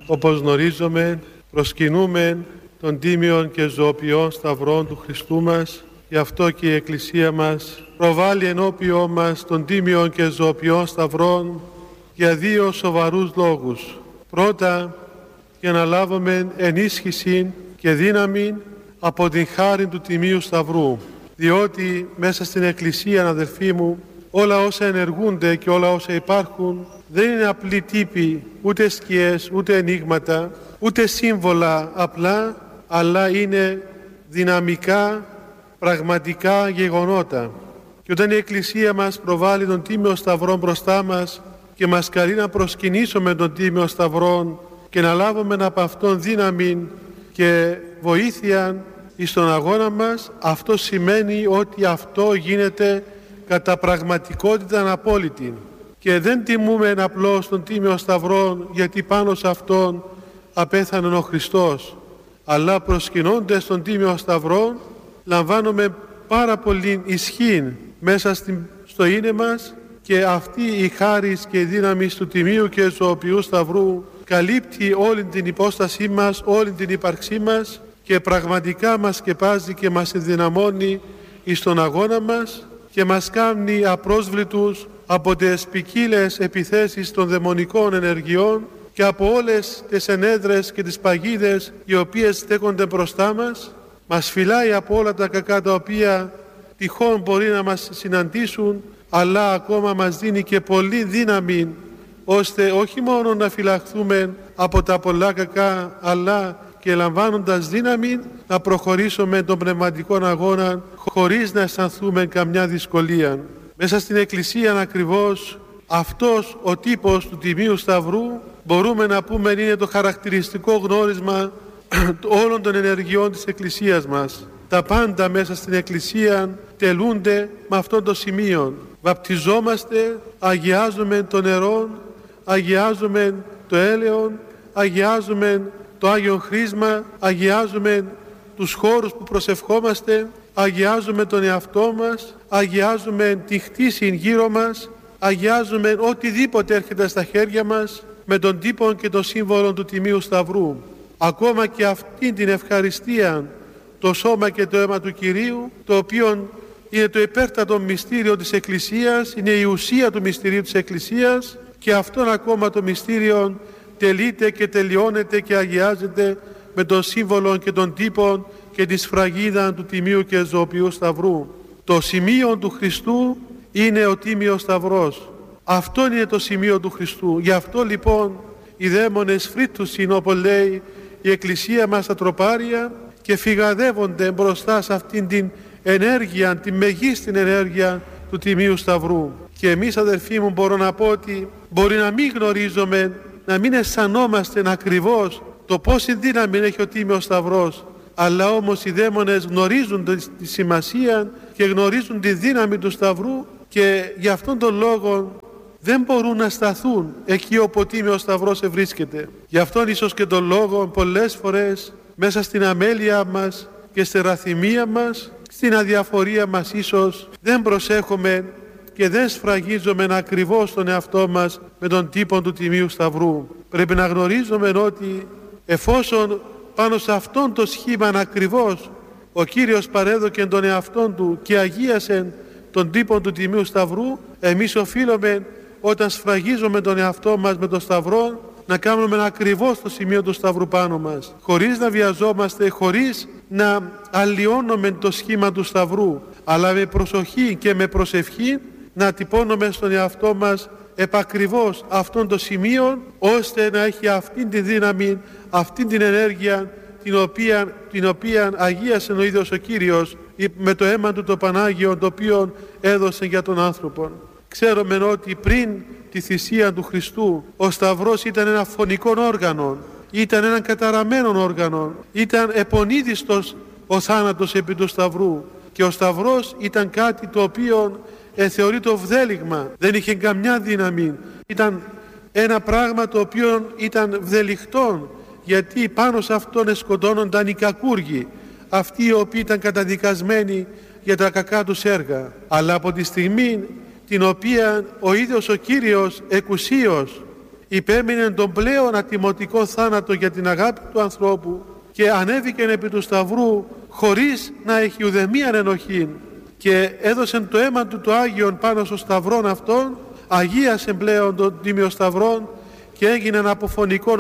όπως γνωρίζουμε, προσκυνούμε των τίμιων και ζωοποιών σταυρών του Χριστού μας. Γι' αυτό και η Εκκλησία μας προβάλλει ενώπιό μας των τίμιων και ζωοποιών σταυρών για δύο σοβαρούς λόγους. Πρώτα, για να λάβουμε ενίσχυση και δύναμη από την χάρη του Τιμίου Σταυρού. Διότι μέσα στην Εκκλησία, αδελφοί μου, όλα όσα ενεργούνται και όλα όσα υπάρχουν δεν είναι απλοί τύποι, ούτε σκιές, ούτε ενίγματα, ούτε σύμβολα απλά, αλλά είναι δυναμικά, πραγματικά γεγονότα. Και όταν η Εκκλησία μας προβάλλει τον Τίμιο Σταυρό μπροστά μας και μας καλεί να προσκυνήσουμε τον Τίμιο Σταυρό και να λάβουμε από αυτόν δύναμη και βοήθεια στον αγώνα μας, αυτό σημαίνει ότι αυτό γίνεται κατά πραγματικότητα απόλυτη. Και δεν τιμούμε απλώς τον Τίμιο Σταυρό γιατί πάνω σε αυτόν απέθανε ο Χριστός, αλλά προσκυνώντας τον Τίμιο Σταυρό λαμβάνουμε πάρα πολύ ισχύ μέσα στο είναι μας, και αυτή η χάρις και η δύναμη του Τιμίου και ζωοποιού Σταυρού καλύπτει όλη την υπόστασή μας, όλη την ύπαρξή μας και πραγματικά μας σκεπάζει και μας ενδυναμώνει στον αγώνα μας και μας κάνει απρόσβλητους από τις ποικίλες επιθέσεις των δαιμονικών ενεργειών και από όλες τις ενέδρες και τις παγίδες οι οποίες στέκονται μπροστά μας. Μας φυλάει από όλα τα κακά τα οποία τυχόν μπορεί να μας συναντήσουν, αλλά ακόμα μας δίνει και πολύ δύναμη ώστε όχι μόνο να φυλαχθούμε από τα πολλά κακά, αλλά και λαμβάνοντας δύναμη να προχωρήσουμε τον πνευματικό αγώνα χωρίς να αισθανθούμε καμιά δυσκολία. Μέσα στην Εκκλησία ακριβώς αυτός ο τύπος του Τιμίου Σταυρού μπορούμε να πούμε είναι το χαρακτηριστικό γνώρισμα όλων των ενεργειών της Εκκλησίας μας. Τα πάντα μέσα στην Εκκλησία τελούνται με αυτό το σημείο. Βαπτιζόμαστε, αγιάζουμε το νερό, αγιάζουμε το έλεον, αγιάζουμε το Άγιο Χρίσμα, αγιάζουμε τους χώρους που προσευχόμαστε, αγιάζουμε τον εαυτό μας, αγιάζουμε τη χτίση γύρω μας, αγιάζουμε οτιδήποτε έρχεται στα χέρια μας με τον τύπο και το σύμβολο του Τιμίου Σταυρού. Ακόμα και αυτή την ευχαριστία, το σώμα και το αίμα του Κυρίου, το οποίο είναι το υπέρτατο μυστήριο της Εκκλησίας, είναι η ουσία του μυστηρίου της Εκκλησίας, και αυτόν ακόμα το μυστήριο τελείται και τελειώνεται και αγιάζεται με τον σύμβολο και τον τύπο και τη σφραγίδα του Τιμίου και ζωοποιού Σταυρού. Το σημείο του Χριστού είναι ο Τίμιος Σταυρός. Αυτό είναι το σημείο του Χριστού. Γι' αυτό λοιπόν οι δαίμονες φρύττουσιν, όπως λέει η Εκκλησία μας στα τροπάρια, και φυγαδεύονται μπροστά σε αυτήν την ενέργεια, την μεγίστη ενέργεια του Τιμίου Σταυρού. Και εμείς, αδελφοί μου, μπορώ να πω ότι μπορεί να μην γνωρίζουμε, να μην αισθανόμαστε ακριβώς το πόση δύναμη έχει ο Τίμιος Σταυρός, αλλά όμως οι δαίμονες γνωρίζουν τη σημασία και γνωρίζουν τη δύναμη του Σταυρού, και γι' αυτόν τον λόγο δεν μπορούν να σταθούν εκεί όπου ο Τίμιος Σταυρός βρίσκεται. Γι' αυτόν ίσως και τον λόγο πολλές φορές μέσα στην αμέλεια μας και στη ραθυμία μας, στην αδιαφορία μας ίσως δεν προσέχουμε και δεν σφραγίζουμε ακριβώς τον εαυτό μας με τον τύπο του Τιμίου Σταυρού. Πρέπει να γνωρίζουμε ότι εφόσον πάνω σε αυτόν το σχήμα ακριβώς ο Κύριος παρέδωκε τον εαυτόν του και αγίασε τον τύπο του Τιμίου Σταυρού, εμείς οφείλουμε όταν σφραγίζουμε τον εαυτό μας με τον Σταυρό να κάνουμε ακριβώς το σημείο του Σταυρού πάνω μας, χωρίς να βιαζόμαστε, χωρίς να αλλοιώνουμε το σχήμα του Σταυρού, αλλά με προσοχή και με προσευχή να τυπώνουμε στον εαυτό μας επακριβώς αυτόν το σημείο, ώστε να έχει αυτήν τη δύναμη, αυτήν την ενέργεια την οποία αγίασε ο ίδιος ο Κύριος με το αίμα του το Πανάγιο, το οποίο έδωσε για τον άνθρωπο. Ξέρουμε ότι πριν τη θυσία του Χριστού ο Σταυρός ήταν ένα φωνικό όργανο, ήταν ένα καταραμένο όργανο, ήταν επονίδιστος ο θάνατος επί του Σταυρού, και ο Σταυρός ήταν κάτι το οποίο θεωρεί το βδέλιγμα, δεν είχε καμιά δύναμη, ήταν ένα πράγμα το οποίο ήταν βδελιχτό, γιατί πάνω σε αυτόν σκοτώνονταν οι κακούργοι, αυτοί οι οποίοι ήταν καταδικασμένοι για τα κακά τους έργα. Αλλά από τη στιγμή την οποία ο ίδιος ο Κύριος εκουσίως υπέμεινε τον πλέον ατιμωτικό θάνατο για την αγάπη του ανθρώπου και ανέβηκε επί του σταυρού χωρίς να έχει ουδεμίαν ενοχή και έδωσε το αίμα του το Άγιον πάνω στο σταυρόν αυτόν, αγίασε πλέον τον Τίμιο Σταυρόν και έγινε ένα αποφωνικό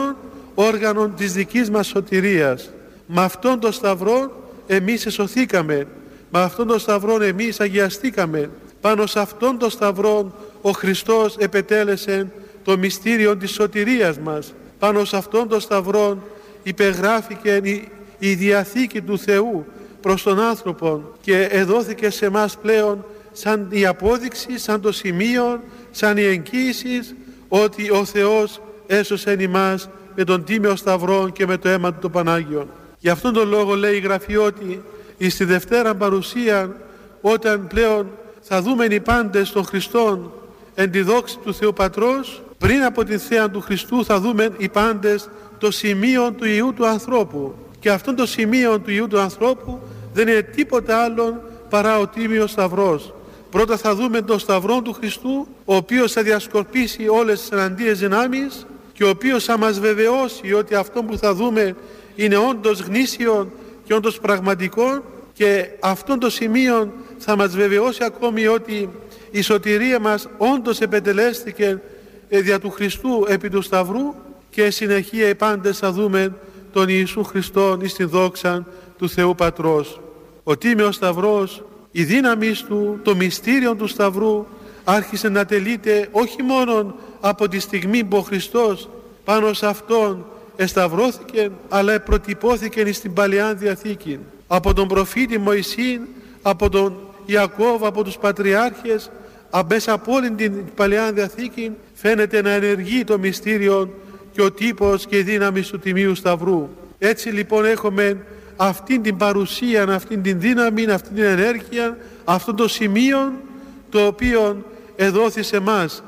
όργανο της δικής μας σωτηρίας. Με αυτόν τον σταυρό εμείς εσωθήκαμε, με αυτόν τον σταυρό εμείς αγιαστήκαμε. Πάνω σε αυτόν τον σταυρό ο Χριστός επετέλεσε το μυστήριο της σωτηρίας μας. Πάνω σε αυτόν τον σταυρό υπεγράφηκε η Διαθήκη του Θεού προς τον άνθρωπο και εδόθηκε σε μας πλέον σαν η απόδειξη, σαν το σημείο, σαν η εγγύηση ότι ο Θεός έσωσε ημάς με τον Τίμιο Σταυρό και με το αίμα του το Πανάγιον. Γι' αυτόν τον λόγο λέει η Γραφή ότι στη Δευτέρα Παρουσία, όταν πλέον θα δούμε οι πάντες των Χριστών εν τη δόξη του Θεού Πατρός, πριν από την θέα του Χριστού θα δούμε οι πάντες το σημείο του Υιού του ανθρώπου. Και αυτό το σημείο του Υιού του ανθρώπου δεν είναι τίποτα άλλο παρά ο Τίμιος Σταυρός. Πρώτα θα δούμε τον Σταυρό του Χριστού, ο οποίος θα διασκορπίσει όλες τις εναντίες δυνάμεις και ο οποίος θα μας βεβαιώσει ότι αυτό που θα δούμε είναι όντως γνήσιο και όντως πραγματικό, και αυτό το σημείο θα μας βεβαιώσει ακόμη ότι η σωτηρία μας όντως επετελέστηκε δια του Χριστού επί του Σταυρού, και συνεχεία οι πάντες θα δούμε τον Ιησού Χριστόν εις τη δόξα του Θεού Πατρός. Ο Τίμιος Σταυρός, η δύναμη του, το μυστήριο του Σταυρού άρχισε να τελείται όχι μόνο από τη στιγμή που ο Χριστός πάνω σε Αυτόν εσταυρώθηκε, αλλά προτυπώθηκε στην Παλαιά Διαθήκη. Από τον προφήτη Μωυσή, από τον Ιακώβ, από τους Πατριάρχες, μέσα από όλη την Παλαιά Διαθήκη φαίνεται να ενεργεί το μυστήριο και ο τύπος και η δύναμη του Τιμίου Σταυρού. Έτσι λοιπόν έχουμε αυτήν την παρουσία, αυτήν την δύναμη, αυτήν την ενέργεια, αυτό το σημείο το οποίο εδόθη σε μας,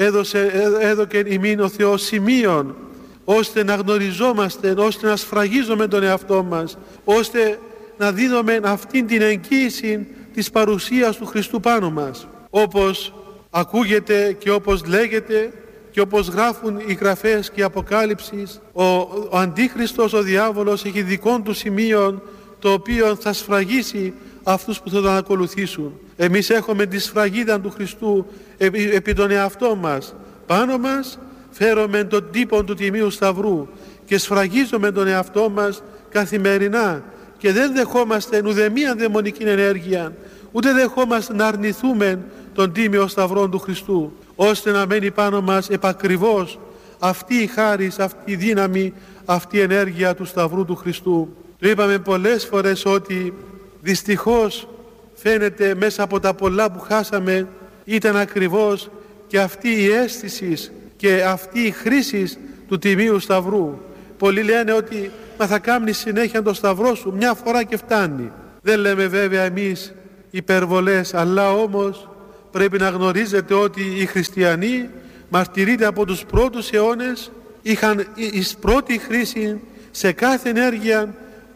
έδωκε ημίν ο Θεός σημείων, ώστε να γνωριζόμαστε, ώστε να σφραγίζουμε τον εαυτό μας, ώστε να δίνουμε αυτήν την εγγύηση της παρουσίας του Χριστού πάνω μας. Όπως ακούγεται και όπως λέγεται και όπως γράφουν οι γραφές και οι αποκάλυψεις, ο Αντίχριστος, ο διάβολος, έχει δικό του σημείο το οποίο θα σφραγίσει αυτούς που θα τον ακολουθήσουν. Εμείς έχουμε τη σφραγίδα του Χριστού επί τον εαυτό μας. Πάνω μας φέρουμε τον τύπο του Τιμίου Σταυρού και σφραγίζουμε τον εαυτό μας καθημερινά και δεν δεχόμαστε ουδεμία δαιμονική ενέργεια, ούτε δεχόμαστε να αρνηθούμε τον Τίμιο Σταυρό του Χριστού, ώστε να μένει πάνω μας επακριβώς αυτή η χάρις, αυτή η δύναμη, αυτή η ενέργεια του Σταυρού του Χριστού. Το είπαμε πολλές φορές ότι δυστυχώς φαίνεται μέσα από τα πολλά που χάσαμε ήταν ακριβώς και αυτή η αίσθηση και αυτή η χρήση του Τιμίου Σταυρού. Πολλοί λένε ότι μα θα κάνεις συνέχεια το Σταυρό σου, μια φορά και φτάνει. Δεν λέμε βέβαια εμείς υπερβολές, αλλά όμως πρέπει να γνωρίζετε ότι οι χριστιανοί μαρτυρείται από τους πρώτους αιώνες είχαν εις πρώτη χρήση σε κάθε ενέργεια,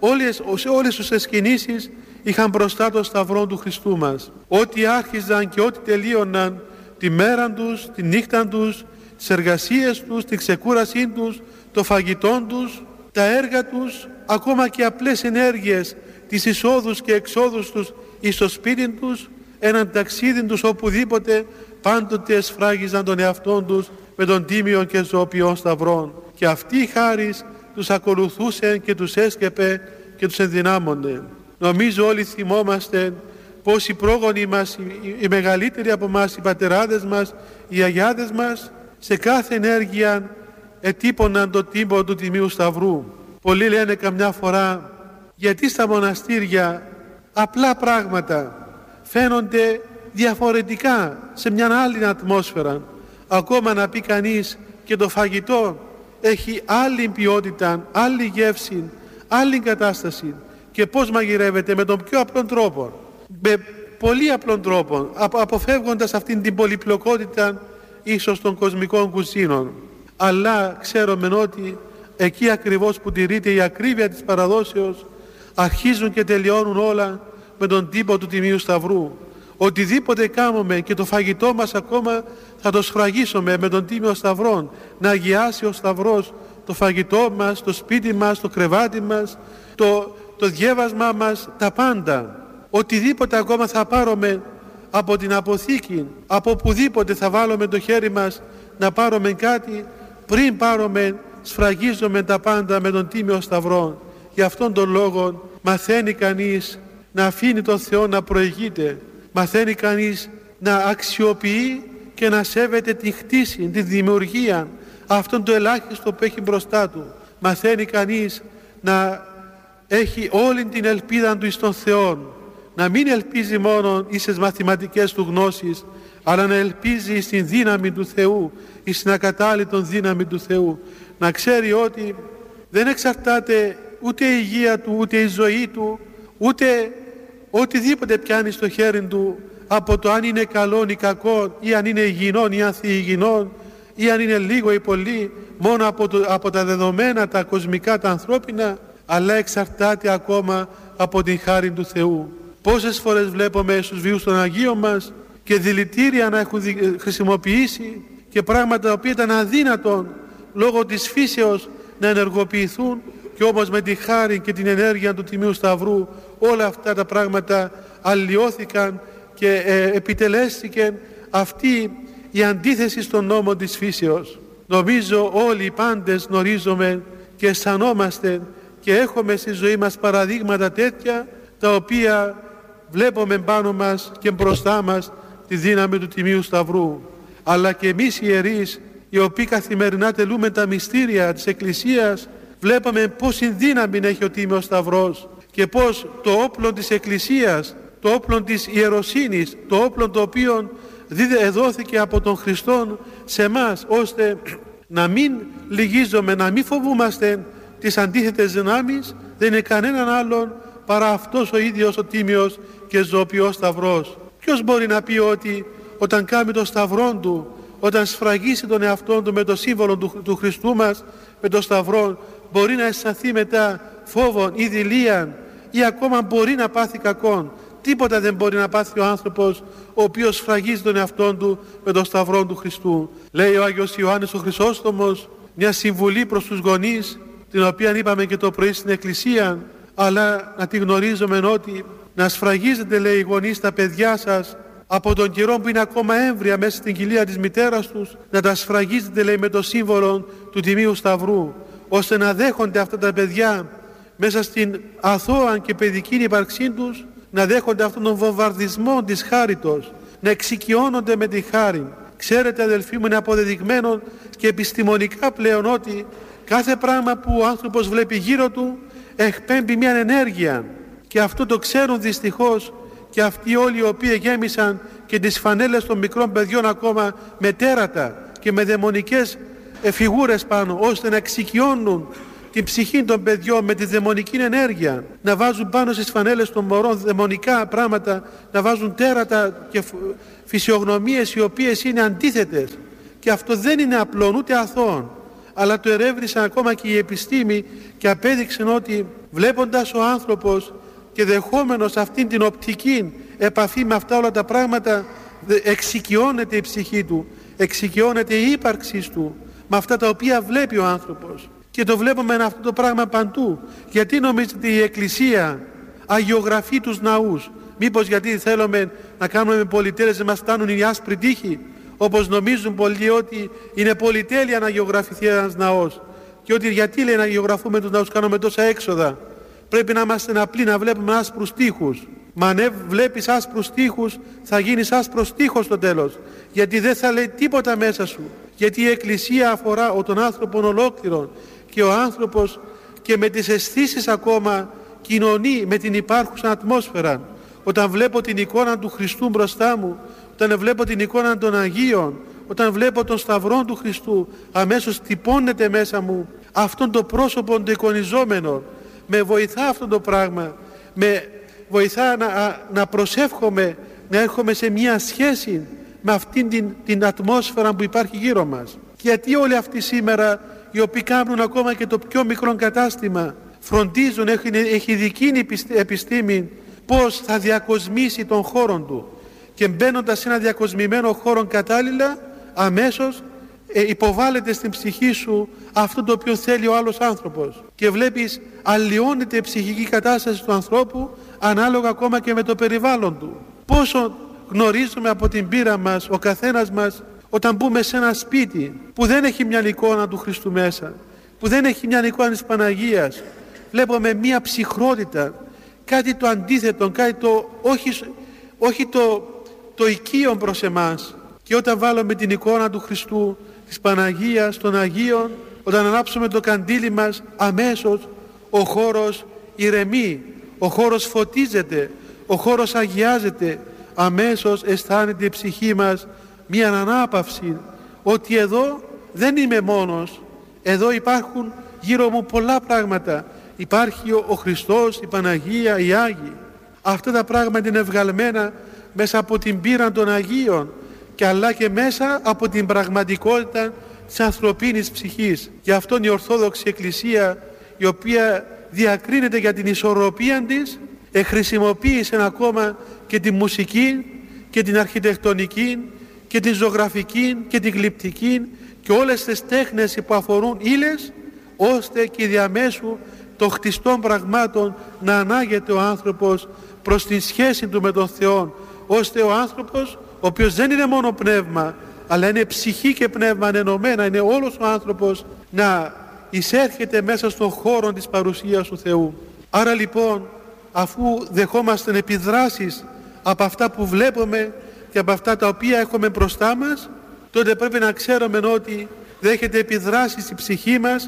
σε όλες τις εσκηνήσεις είχαν μπροστά το Σταυρό του Χριστού μας. Ό,τι άρχιζαν και ό,τι τελείωναν τη μέρα τους, τη νύχτα τους, τις εργασίες τους, τη ξεκούρασή τους, το φαγητό τους, τα έργα τους, ακόμα και απλές ενέργειες, τις εισόδους και εξόδους τους εις το σπίτι τους, έναν ταξίδι τους οπουδήποτε, πάντοτε εσφράγιζαν τον εαυτόν τους με τον τίμιο και ζωοποιό Σταυρόν. Και αυτή η χάρις τους ακολουθούσε και τους έσκεπε και τους ενδυνάμωνε. Νομίζω όλοι θυμόμαστε πως οι πρόγονοι μας, οι μεγαλύτεροι από μας, οι πατεράδες μας, οι αγιάδες μας, σε κάθε ενέργεια ετύπωναν το τύπο του Τιμίου Σταυρού. Πολλοί λένε καμιά φορά, γιατί στα μοναστήρια απλά πράγματα φαίνονται διαφορετικά σε μια άλλη ατμόσφαιρα. Ακόμα να πει κανείς και το φαγητό έχει άλλη ποιότητα, άλλη γεύση, άλλη κατάσταση. Και πώς μαγειρεύεται? Με τον πιο απλό τρόπο, με πολύ απλό τρόπο, αποφεύγοντας αυτήν την πολυπλοκότητα ίσως των κοσμικών κουζίνων. Αλλά ξέρουμε ότι εκεί ακριβώς που τηρείται η ακρίβεια της παραδόσεως, αρχίζουν και τελειώνουν όλα με τον τύπο του Τιμίου Σταυρού. οτιδήποτε κάνουμε και το φαγητό μας ακόμα θα το σφραγίσουμε με τον Τίμιο Σταυρό, να αγιάσει ο Σταυρός το φαγητό μας, το σπίτι μας, το κρεβάτι μας, το διέβασμά μας, τα πάντα. Οτιδήποτε ακόμα θα πάρουμε από την αποθήκη, από οπουδήποτε θα βάλουμε το χέρι μας να πάρουμε κάτι, πριν πάρουμε σφραγίζουμε τα πάντα με τον Τίμιο Σταυρό. Γι' αυτόν τον λόγο μαθαίνει κανείς να αφήνει τον Θεό να προηγείται, μαθαίνει κανείς να αξιοποιεί και να σέβεται τη χτίση, τη δημιουργία, αυτόν το ελάχιστο που έχει μπροστά του. Μαθαίνει κανείς να έχει όλη την ελπίδα του εις τον Θεό, να μην ελπίζει μόνο στις μαθηματικές του γνώσεις, αλλά να ελπίζει στην δύναμη του Θεού, στην ακατάληπτον δύναμη του Θεού. Να ξέρει ότι δεν εξαρτάται ούτε η υγεία του, ούτε η ζωή του, ούτε οτιδήποτε πιάνει στο χέρι του από το αν είναι καλό ή κακό, ή αν είναι υγιεινόν ή ανθιυγιεινόν, ή αν είναι λίγο ή πολύ, μόνο από τα δεδομένα, τα κοσμικά, τα ανθρώπινα, αλλά εξαρτάται ακόμα από την χάρη του Θεού. Πόσες φορές βλέπουμε στους βίους των Αγίων μας και δηλητήρια να έχουν χρησιμοποιήσει και πράγματα τα οποία ήταν αδύνατον λόγω της φύσεως να ενεργοποιηθούν, και όμως με τη χάρη και την ενέργεια του Τιμίου Σταυρού όλα αυτά τα πράγματα αλλοιώθηκαν και επιτελέστηκε αυτή η αντίθεση στον νόμο της φύσεως. Νομίζω όλοι οι πάντες γνωρίζουμε και αισθανόμαστε και έχουμε στη ζωή μας παραδείγματα τέτοια, τα οποία βλέπουμε πάνω μας και μπροστά μας τη δύναμη του Τιμίου Σταυρού. Αλλά και εμείς οι ιερείς, οι οποίοι καθημερινά τελούμε τα μυστήρια της Εκκλησίας, βλέπουμε πόση δύναμη έχει ο Τίμιος Σταυρός και πως το όπλο της Εκκλησίας, το όπλο της ιεροσύνης, το όπλο το οποίο δόθηκε από τον Χριστό σε εμάς, ώστε να μην λυγίζουμε, να μην φοβούμαστε τις αντίθετες δυνάμεις, δεν είναι κανέναν άλλον παρά αυτός ο ίδιος ο Τίμιος και ζωοποιός Σταυρός. Ποιος μπορεί να πει ότι όταν κάνει το Σταυρό του, όταν σφραγίσει τον εαυτό του με το σύμβολο του Χριστού μας, με το Σταυρό, μπορεί να αισθανθεί μετά φόβον ή δειλίαν, ή ακόμα μπορεί να πάθει κακόν? Τίποτα δεν μπορεί να πάθει ο άνθρωπος ο οποίος σφραγίζει τον εαυτό του με το Σταυρό του Χριστού. Λέει ο Άγιος Ιωάννης ο Χρυσόστομος μια συμβουλή προς τους γονείς, την οποία είπαμε και το πρωί στην Εκκλησία, αλλά να τη γνωρίζουμε, ότι να σφραγίζετε, λέει, οι γονείς τα παιδιά σας από τον καιρό που είναι ακόμα έμβρια μέσα στην κοιλία της μητέρας τους, να τα σφραγίζετε, λέει, με το σύμβολο του Τιμίου Σταυρού, ώστε να δέχονται αυτά τα παιδιά μέσα στην αθώα και παιδική ύπαρξή τους, να δέχονται αυτόν τον βομβαρδισμό της χάριτος, να εξοικειώνονται με τη χάρη. Ξέρετε, αδελφοί μου, είναι αποδεδειγμένο και επιστημονικά πλέον ότι κάθε πράγμα που ο άνθρωπος βλέπει γύρω του εκπέμπει μια ενέργεια, και αυτό το ξέρουν δυστυχώς και αυτοί όλοι οι οποίοι γέμισαν και τις φανέλες των μικρών παιδιών ακόμα με τέρατα και με δαιμονικές φιγούρες πάνω, ώστε να εξοικειώνουν την ψυχή των παιδιών με τη δαιμονική ενέργεια, να βάζουν πάνω στις φανέλες των μωρών δαιμονικά πράγματα, να βάζουν τέρατα και φυσιογνωμίες οι οποίες είναι αντίθετες, και αυτό δεν είναι απλό ούτε αθώο, αλλά το ερεύνησαν ακόμα και η επιστήμη και απέδειξαν ότι βλέποντας ο άνθρωπος και δεχόμενος αυτήν την οπτική επαφή με αυτά όλα τα πράγματα, εξοικειώνεται η ψυχή του, εξοικειώνεται η ύπαρξή του με αυτά τα οποία βλέπει ο άνθρωπος. Και το βλέπουμε αυτό το πράγμα παντού. Γιατί νομίζετε η Εκκλησία αγιογραφεί τους ναούς? Μήπως γιατί θέλουμε να κάνουμε πολυτέλειες, να μας φτάνουν οι άσπροι τοίχοι, όπως νομίζουν πολλοί ότι είναι πολυτέλεια να αγιογραφηθεί ένας ναός, και ότι γιατί, λέει, να αγιογραφούμε τους ναούς, κάνουμε τόσα έξοδα? Πρέπει να είμαστε απλοί, να βλέπουμε άσπρους τοίχους. Μα αν βλέπεις άσπρους τοίχους, θα γίνεις άσπρος τοίχος στο τέλος, γιατί δεν θα λέει τίποτα μέσα σου. Γιατί η Εκκλησία αφορά τον άνθρωπο ολόκληρον, και ο άνθρωπος και με τις αισθήσεις ακόμα κοινωνεί με την υπάρχουσα ατμόσφαιρα. Όταν βλέπω την εικόνα του Χριστού μπροστά μου, όταν βλέπω την εικόνα των Αγίων, όταν βλέπω τον Σταυρό του Χριστού, αμέσως τυπώνεται μέσα μου αυτόν το πρόσωπο το εικονιζόμενο. Με βοηθά αυτό το πράγμα, με βοηθά να προσεύχομαι, να έρχομαι σε μια σχέση με αυτήν την ατμόσφαιρα που υπάρχει γύρω μας. Γιατί όλοι αυτοί σήμερα, οι οποίοι κάνουν ακόμα και το πιο μικρό κατάστημα, φροντίζουν, έχει ειδική επιστήμη πώς θα διακοσμήσει τον χώρο του. και μπαίνοντας σε ένα διακοσμημένο χώρο κατάλληλα, αμέσως υποβάλλεται στην ψυχή σου αυτό το οποίο θέλει ο άλλος άνθρωπος και βλέπεις αλλοιώνεται η ψυχική κατάσταση του ανθρώπου ανάλογα ακόμα και με το περιβάλλον του. Πόσο γνωρίζουμε από την πείρα μας ο καθένας μας όταν μπούμε σε ένα σπίτι που δεν έχει μια εικόνα του Χριστού μέσα, που δεν έχει μια εικόνα της Παναγίας, βλέπουμε μια ψυχρότητα, κάτι το αντίθετο, κάτι το όχι το οικείο προς εμάς. Και όταν βάλουμε την εικόνα του Χριστού, της Παναγίας, των Αγίων, όταν ανάψουμε το καντήλι μας, αμέσως ο χώρος ηρεμεί, ο χώρος φωτίζεται, ο χώρος αγιάζεται, αμέσως αισθάνεται η ψυχή μας μια ανάπαυση, ότι εδώ δεν είμαι μόνος, εδώ υπάρχουν γύρω μου πολλά πράγματα, υπάρχει ο Χριστός, η Παναγία, οι Άγιοι. Αυτά τα πράγματα είναι βγαλμένα μέσα από την πείρα των Αγίων και αλλά και μέσα από την πραγματικότητα της ανθρωπίνης ψυχής. Γι' αυτό η Ορθόδοξη Εκκλησία, η οποία διακρίνεται για την ισορροπία της, χρησιμοποίησε ακόμα και τη μουσική και την αρχιτεκτονική και την ζωγραφική και την γλυπτική και όλες τις τέχνες που αφορούν ύλες, ώστε και διαμέσου των χτιστών πραγμάτων να ανάγεται ο άνθρωπος προς τη σχέση του με τον Θεό, ώστε ο άνθρωπος, ο οποίος δεν είναι μόνο πνεύμα, αλλά είναι ψυχή και πνεύμα ενωμένα, είναι όλος ο άνθρωπος, να εισέρχεται μέσα στον χώρο της παρουσίας του Θεού. Άρα λοιπόν, αφού δεχόμαστε επιδράσεις από αυτά που βλέπουμε και από αυτά τα οποία έχουμε μπροστά μας, τότε πρέπει να ξέρουμε ότι δέχεται επιδράσεις η ψυχή μας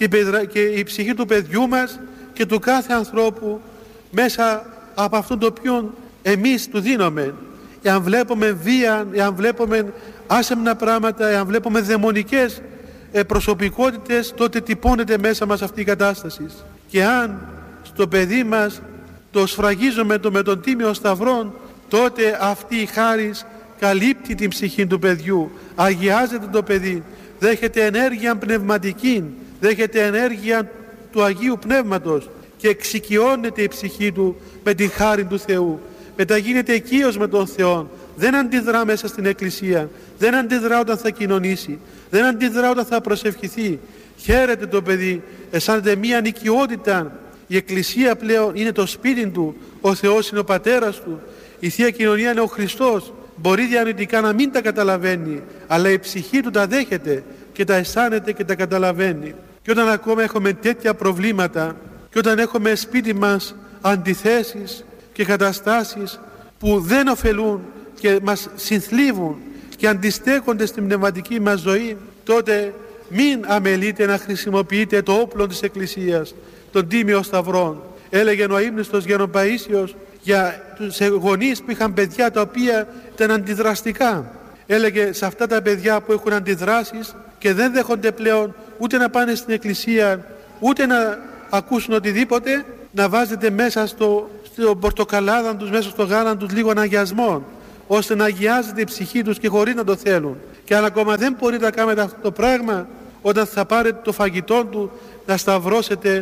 και η ψυχή του παιδιού μας και του κάθε ανθρώπου μέσα από αυτό το οποίο εμείς του δίνουμε. Εάν βλέπουμε βία, εάν βλέπουμε άσεμνα πράγματα, εάν βλέπουμε δαιμονικές προσωπικότητες, τότε τυπώνεται μέσα μας αυτή η κατάσταση. Και αν στο παιδί μας το σφραγίζουμε με τον Τίμιο Σταυρόν, τότε αυτή η χάρις καλύπτει την ψυχή του παιδιού, αγιάζεται το παιδί, δέχεται ενέργεια πνευματική, δέχεται ενέργεια του Αγίου Πνεύματος και εξοικειώνεται η ψυχή του με την χάρη του Θεού. Μετά γίνεται οικείος με τον Θεό, δεν αντιδρά μέσα στην Εκκλησία, δεν αντιδρά όταν θα κοινωνήσει, δεν αντιδρά όταν θα προσευχηθεί. Χαίρεται το παιδί, αισθάνεται μία νοικιότητα. Η Εκκλησία πλέον είναι το σπίτι του, ο Θεός είναι ο πατέρας του, η Θεία Κοινωνία είναι ο Χριστός. Μπορεί διανοητικά να μην τα καταλαβαίνει, αλλά η ψυχή του τα δέχεται και τα αισθάνεται και τα καταλαβαίνει. Και όταν ακόμα έχουμε τέτοια προβλήματα και όταν έχουμε σπίτι μας αντιθέσεις και καταστάσεις που δεν ωφελούν και μας συνθλίβουν και αντιστέκονται στην πνευματική μας ζωή, τότε μην αμελείτε να χρησιμοποιείτε το όπλο της Εκκλησίας, τον Τίμιο Σταυρό. Έλεγε ο αείμνηστος Γέρον Παΐσιος για τους γονείς που είχαν παιδιά τα οποία ήταν αντιδραστικά. Έλεγε σε αυτά τα παιδιά που έχουν αντιδράσεις και δεν δέχονται πλέον ούτε να πάνε στην Εκκλησία ούτε να ακούσουν οτιδήποτε, να βάζετε μέσα στο πορτοκαλάδα τους, μέσα στο γάλα τους λίγο αναγιασμό, ώστε να αγιάζεται η ψυχή τους και χωρίς να το θέλουν. Και αν ακόμα δεν μπορείτε να κάνετε αυτό το πράγμα, όταν θα πάρετε το φαγητό του, να σταυρώσετε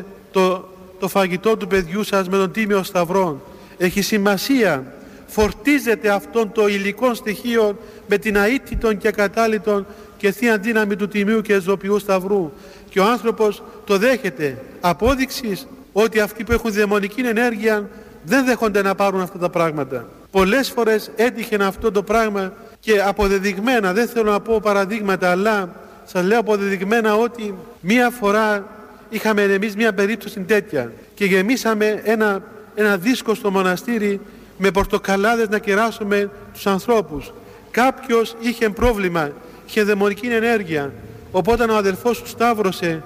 το φαγητό του παιδιού σας με τον Τίμιο Σταυρό. Έχει σημασία. Φορτίζεται αυτόν το υλικό στοιχείο με την αίτητον και ακατάλητον και θεία δύναμη του Τιμίου και Ζωπιού Σταυρού. Και ο άνθρωπος το δέχεται. Απόδειξης ότι αυτοί που έχουν δαιμονική ενέργεια δεν δέχονται να πάρουν αυτά τα πράγματα. Πολλές φορές έτυχε αυτό το πράγμα και αποδεδειγμένα, δεν θέλω να πω παραδείγματα, αλλά σας λέω αποδεδειγμένα ότι μία φορά είχαμε εμείς μία περίπτωση τέτοια και γεμίσαμε ένα δίσκο στο μοναστήρι με πορτοκαλάδες να κεράσουμε τους ανθρώπους. Κάποιος είχε πρόβλημα, είχε δαιμονική ενέργεια, οπότε ο αδελφός του σταύρωσε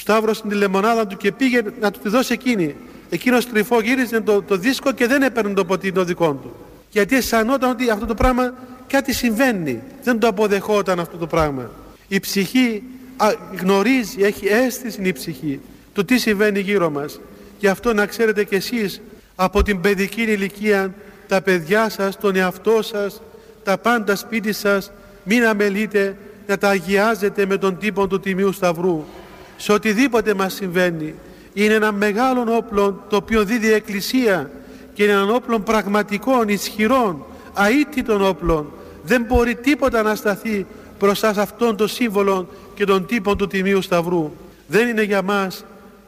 τη λεμονάδα του και πήγε να του τη δώσει εκείνη. Εκείνος κρυφό γύριζε το δίσκο και δεν έπαιρνε το ποτήρι το δικό του, γιατί αισθανόταν ότι αυτό το πράγμα κάτι συμβαίνει, δεν το αποδεχόταν αυτό το πράγμα. Η ψυχή γνωρίζει, έχει αίσθηση η ψυχή του τι συμβαίνει γύρω μας. Γι' αυτό να ξέρετε κι εσείς από την παιδική ηλικία τα παιδιά σας, τον εαυτό σας, τα πάντα σπίτι σας, μην αμελείτε να τα αγιάζετε με τον τύπο του Τιμίου Σταυρού. Σε οτιδήποτε μας συμβαίνει, είναι ένα μεγάλο όπλο το οποίο δίδει η Εκκλησία και είναι ένα όπλο πραγματικών, ισχυρών, αίτητων όπλων. Δεν μπορεί τίποτα να σταθεί μπροστά σε αυτόν τον σύμβολο και τον τύπο του Τιμίου Σταυρού. Δεν είναι για μας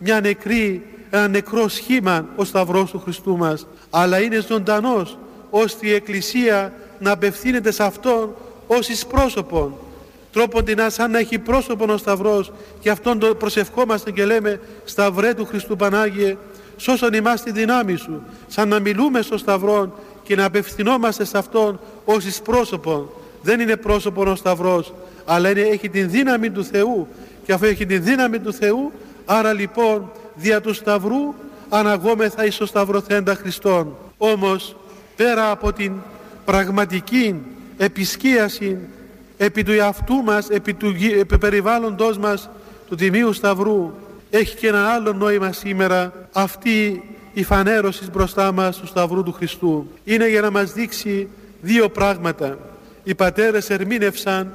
ένα νεκρό σχήμα ο Σταυρός του Χριστού μας, αλλά είναι ζωντανός, ώστε η Εκκλησία να απευθύνεται σε αυτόν ως εις πρόσωπον. Τρόποντινά σαν να έχει πρόσωπον ο Σταυρός, και αυτόν το προσευχόμαστε και λέμε: Σταυρέ του Χριστού Πανάγιε, σώσον ημάς τη δύνάμη σου. Σαν να μιλούμε στο Σταυρό και να απευθυνόμαστε σε αυτόν ως εις πρόσωπον. Δεν είναι πρόσωπον ο Σταυρός, αλλά έχει την δύναμη του Θεού, και αφού έχει την δύναμη του Θεού, άρα λοιπόν δια του Σταυρού αναγόμεθα εις το Σταυρωθέντα Χριστόν. Όμως πέρα από την πραγματική επισκίαση επί του εαυτού μας, επί του περιβάλλοντος μας του Τιμίου Σταυρού, έχει και ένα άλλο νόημα σήμερα αυτή η φανέρωση μπροστά μας του Σταυρού του Χριστού. Είναι για να μας δείξει δύο πράγματα. Οι πατέρες ερμήνευσαν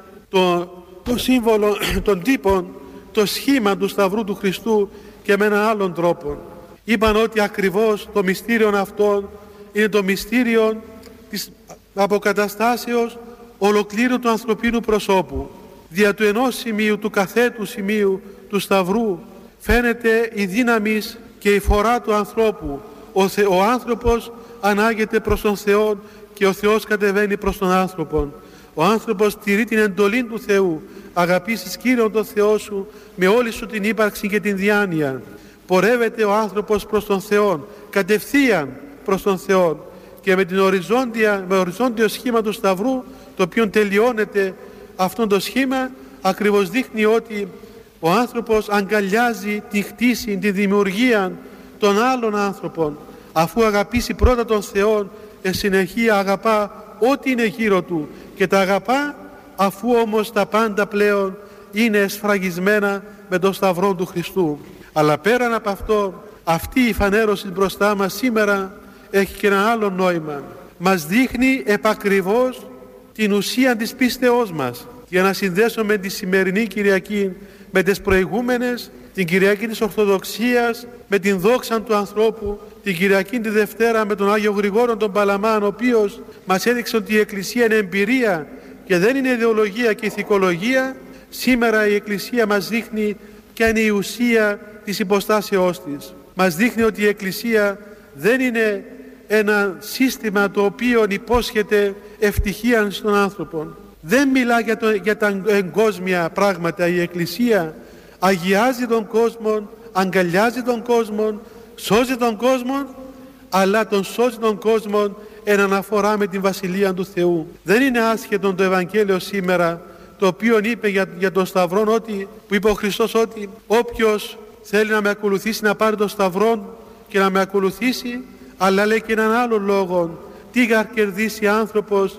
το σύμβολο, τον τύπο, το σχήμα του Σταυρού του Χριστού και με έναν άλλον τρόπο. Είπαν ότι ακριβώς το μυστήριο αυτό είναι το μυστήριο της αποκαταστάσεως ολοκλήρου του ανθρωπίνου προσώπου. Δια του ενός σημείου, του καθέτου σημείου του Σταυρού, φαίνεται η δύναμη και η φορά του ανθρώπου. Ο άνθρωπος ανάγεται προς τον Θεό και ο Θεός κατεβαίνει προς τον άνθρωπο. Ο άνθρωπος τηρεί την εντολή του Θεού: αγαπήσεις Κύριον τον Θεό σου με όλη σου την ύπαρξη και την διάνοια. Πορεύεται ο άνθρωπος προς τον Θεό, κατευθείαν προς τον Θεό, και με οριζόντιο σχήμα του Σταυρού, το οποίο τελειώνεται αυτό το σχήμα, ακριβώς δείχνει ότι ο άνθρωπος αγκαλιάζει τη χτίση, τη δημιουργία των άλλων άνθρωπων. Αφού αγαπήσει πρώτα τον Θεό, συνεχεία αγαπά ό,τι είναι γύρω του, και τα αγαπά αφού όμως τα πάντα πλέον είναι εσφραγισμένα με τον Σταυρό του Χριστού. Αλλά πέραν από αυτό, αυτή η φανέρωση μπροστά μας σήμερα έχει και ένα άλλο νόημα. Μας δείχνει επακριβώς την ουσία της πίστεώς μας, για να συνδέσουμε τη σημερινή Κυριακή με τις προηγούμενες, την Κυριακή της Ορθοδοξίας με την δόξα του ανθρώπου, την Κυριακή τη Δευτέρα με τον Άγιο Γρηγόρο τον Παλαμάν, ο οποίος μας έδειξε ότι η Εκκλησία είναι εμπειρία και δεν είναι ιδεολογία και ηθικολογία. Σήμερα η Εκκλησία μας δείχνει ποια είναι η ουσία της υποστάσεώς της. Μας δείχνει ότι η Εκκλησία δεν είναι ένα σύστημα το οποίο υπόσχεται ευτυχία στον άνθρωπο. Δεν μιλά για τα εγκόσμια πράγματα. Η Εκκλησία αγιάζει τον κόσμο, αγκαλιάζει τον κόσμο, σώζει τον κόσμο, αλλά τον σώζει τον κόσμο εν αναφορά με την Βασιλεία του Θεού. Δεν είναι άσχετο το Ευαγγέλιο σήμερα, το οποίο είπε για τον Σταυρό, που είπε ο Χριστός ότι όποιος θέλει να με ακολουθήσει να πάρει τον Σταυρό και να με ακολουθήσει, αλλά λέει και έναν άλλο λόγο: τι θα κερδίσει άνθρωπος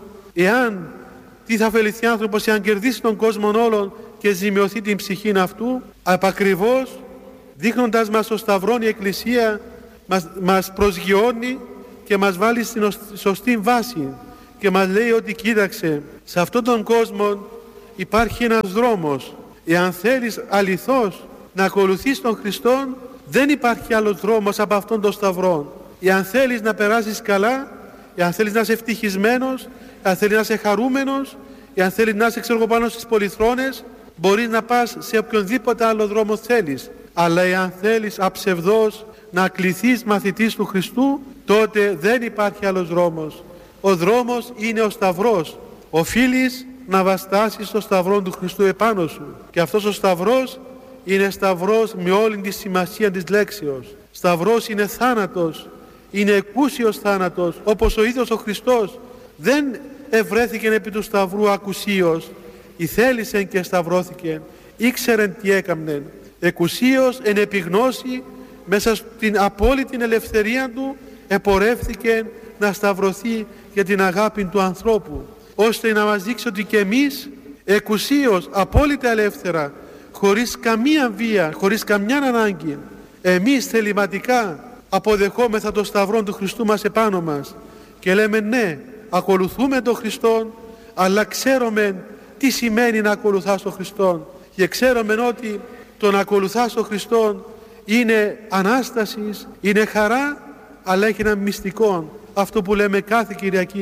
τι θα ωφεληθεί άνθρωπος εάν κερδίσει τον κόσμο όλον και ζημιωθεί την ψυχή αυτού. Απακριβώς δείχνοντας μας το Σταυρό, η Εκκλησία μας προσγειώνει και μας βάλει στην σωστή βάση και μας λέει ότι κοίταξε, σε αυτόν τον κόσμο υπάρχει ένας δρόμος. Εάν θέλεις αληθώς να ακολουθείς τον Χριστό, δεν υπάρχει άλλος δρόμος από αυτόν τον Σταυρό. Εάν θέλεις να περάσεις καλά, εάν θέλεις να είσαι ευτυχισμένος, εάν θέλεις να είσαι χαρούμενος, εάν θέλεις να είσαι πάνω στις πολυθρόνες, μπορείς να πας σε οποιονδήποτε άλλο δρόμο θέλεις. Αλλά εάν θέλεις αψευδός να κληθείς μαθητής του Χριστού, τότε δεν υπάρχει άλλος δρόμος. Ο δρόμος είναι ο Σταυρός. Οφείλεις να βαστάσεις στο Σταυρό του Χριστού επάνω σου. Και αυτός ο Σταυρός είναι Σταυρός με όλη τη σημασία της λέξεως. Σταυρός είναι θάνατος, είναι εκούσιος θάνατος, όπως ο ίδιος ο Χριστός δεν ευρέθηκε επί του Σταυρού ακουσίως, ηθέλησεν και σταυρώθηκε, ήξερεν τι έκαμνεν. Εκουσίως εν επιγνώση, μέσα στην απόλυτη ελευθερία του επορεύθηκε να σταυρωθεί για την αγάπη του ανθρώπου, ώστε να μας δείξει ότι και εμείς εκουσίως, απόλυτα ελεύθερα, χωρίς καμία βία, χωρίς καμιά ανάγκη, εμείς θεληματικά αποδεχόμεθα το Σταυρό του Χριστού μας επάνω μας και λέμε ναι, ακολουθούμε τον Χριστόν, αλλά ξέρουμε τι σημαίνει να ακολουθάς τον Χριστόν, και ξέρουμε ότι το να ακολουθάς τον Χριστόν είναι Ανάστασης, είναι χαρά, αλλά έχει ένα μυστικό, αυτό που λέμε κάθε Κυριακή,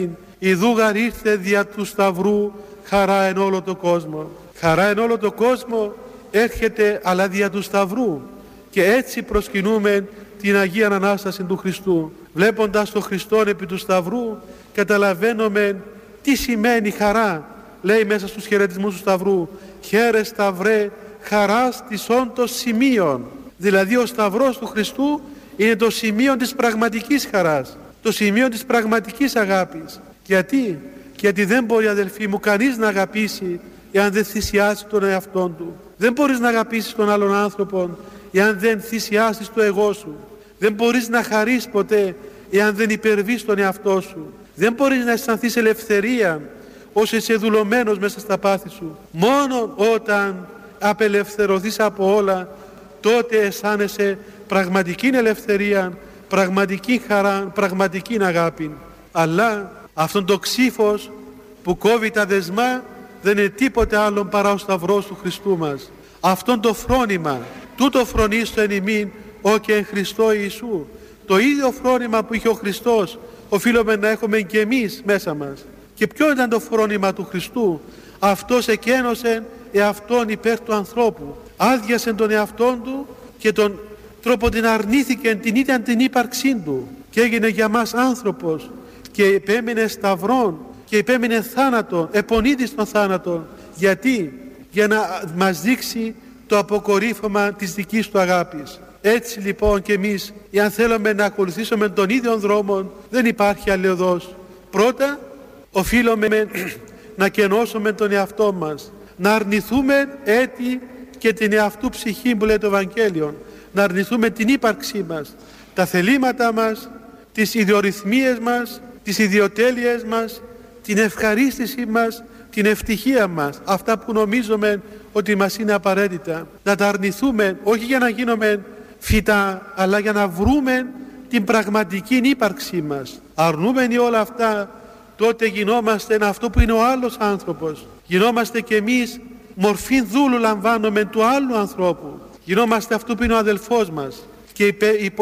Ιδού γαρ ήρθε δια του Σταυρού χαρά εν όλο το κόσμο. Χαρά εν όλο το κόσμο έρχεται αλλά δια του Σταυρού. Και έτσι προσκυνούμε την Αγία Ανάσταση του Χριστού. Βλέποντας τον Χριστόν επί του Σταυρού, καταλαβαίνουμε τι σημαίνει χαρά. Λέει μέσα στους χαιρετισμούς του Σταυρού, «Χαίρε Σταυρέ, χαράς της όντως σημείων». Δηλαδή ο Σταυρός του Χριστού είναι το σημείο της πραγματικής χαράς, το σημείο της πραγματικής αγάπης. Γιατί? Γιατί δεν μπορεί, αδελφοί μου, κανείς να αγαπήσει εάν δεν θυσιάσει τον εαυτόν του. Δεν μπορείς να αγαπήσεις τον άλλον άνθρωπο εάν δεν θυσιάσεις το εγώ σου. Δεν μπορείς να χαρείς ποτέ εάν δεν υπερβείς τον εαυτό σου. Δεν μπορείς να αισθανθείς ελευθερία όσο είσαι δουλωμένος μέσα στα πάθη σου. Μόνο όταν απελευθερωθείς από όλα, τότε αισθάνεσαι πραγματική ελευθερία, πραγματική χαρά, πραγματική αγάπη. Αλλά αυτόν το ξύφος που κόβει τα δεσμά δεν είναι τίποτε άλλο παρά ο Σταυρός του Χριστού μας. Αυτόν το φρόνημα, τούτο φρονίστο εν ημίν, ο και εν Χριστώ Ιησού. Το ίδιο φρόνημα που είχε ο Χριστός οφείλουμε να έχουμε και εμείς μέσα μας. Και ποιο ήταν το φρόνημα του Χριστού? Αυτός εκένωσε εαυτόν υπέρ του ανθρώπου. Άδειασε τον εαυτόν του και τον τρόπο την αρνήθηκε την ίδια την ύπαρξή του. Και έγινε για μας άνθρωπος και επέμεινε σταυρών και επέμεινε θάνατον, επονίδης των θάνατων. Γιατί? Για να μας δείξει το αποκορύφωμα της δικής του αγάπης. Έτσι λοιπόν και εμείς, εάν θέλουμε να ακολουθήσουμε τον ίδιο δρόμο, δεν υπάρχει άλλη οδός. Πρώτα οφείλουμε να κενώσουμε τον εαυτό μας, να αρνηθούμε έτη και την εαυτού ψυχή που λέει το Ευαγγέλιο, να αρνηθούμε την ύπαρξή μας, τα θελήματα μας, τις ιδιορυθμίες μας, τις ιδιοτέλειες μας, την ευχαρίστηση μας, την ευτυχία μας, αυτά που νομίζουμε ότι μας είναι απαραίτητα. Να τα αρνηθούμε όχι για να γίνουμε φυτά, αλλά για να βρούμε την πραγματική ύπαρξή μας. Αρνούμενοι όλα αυτά, τότε γινόμαστε αυτό που είναι ο άλλος άνθρωπος. Γινόμαστε κι εμείς μορφή δούλου, λαμβάνουμε του άλλου ανθρώπου. Γινόμαστε αυτό που είναι ο αδελφός μας και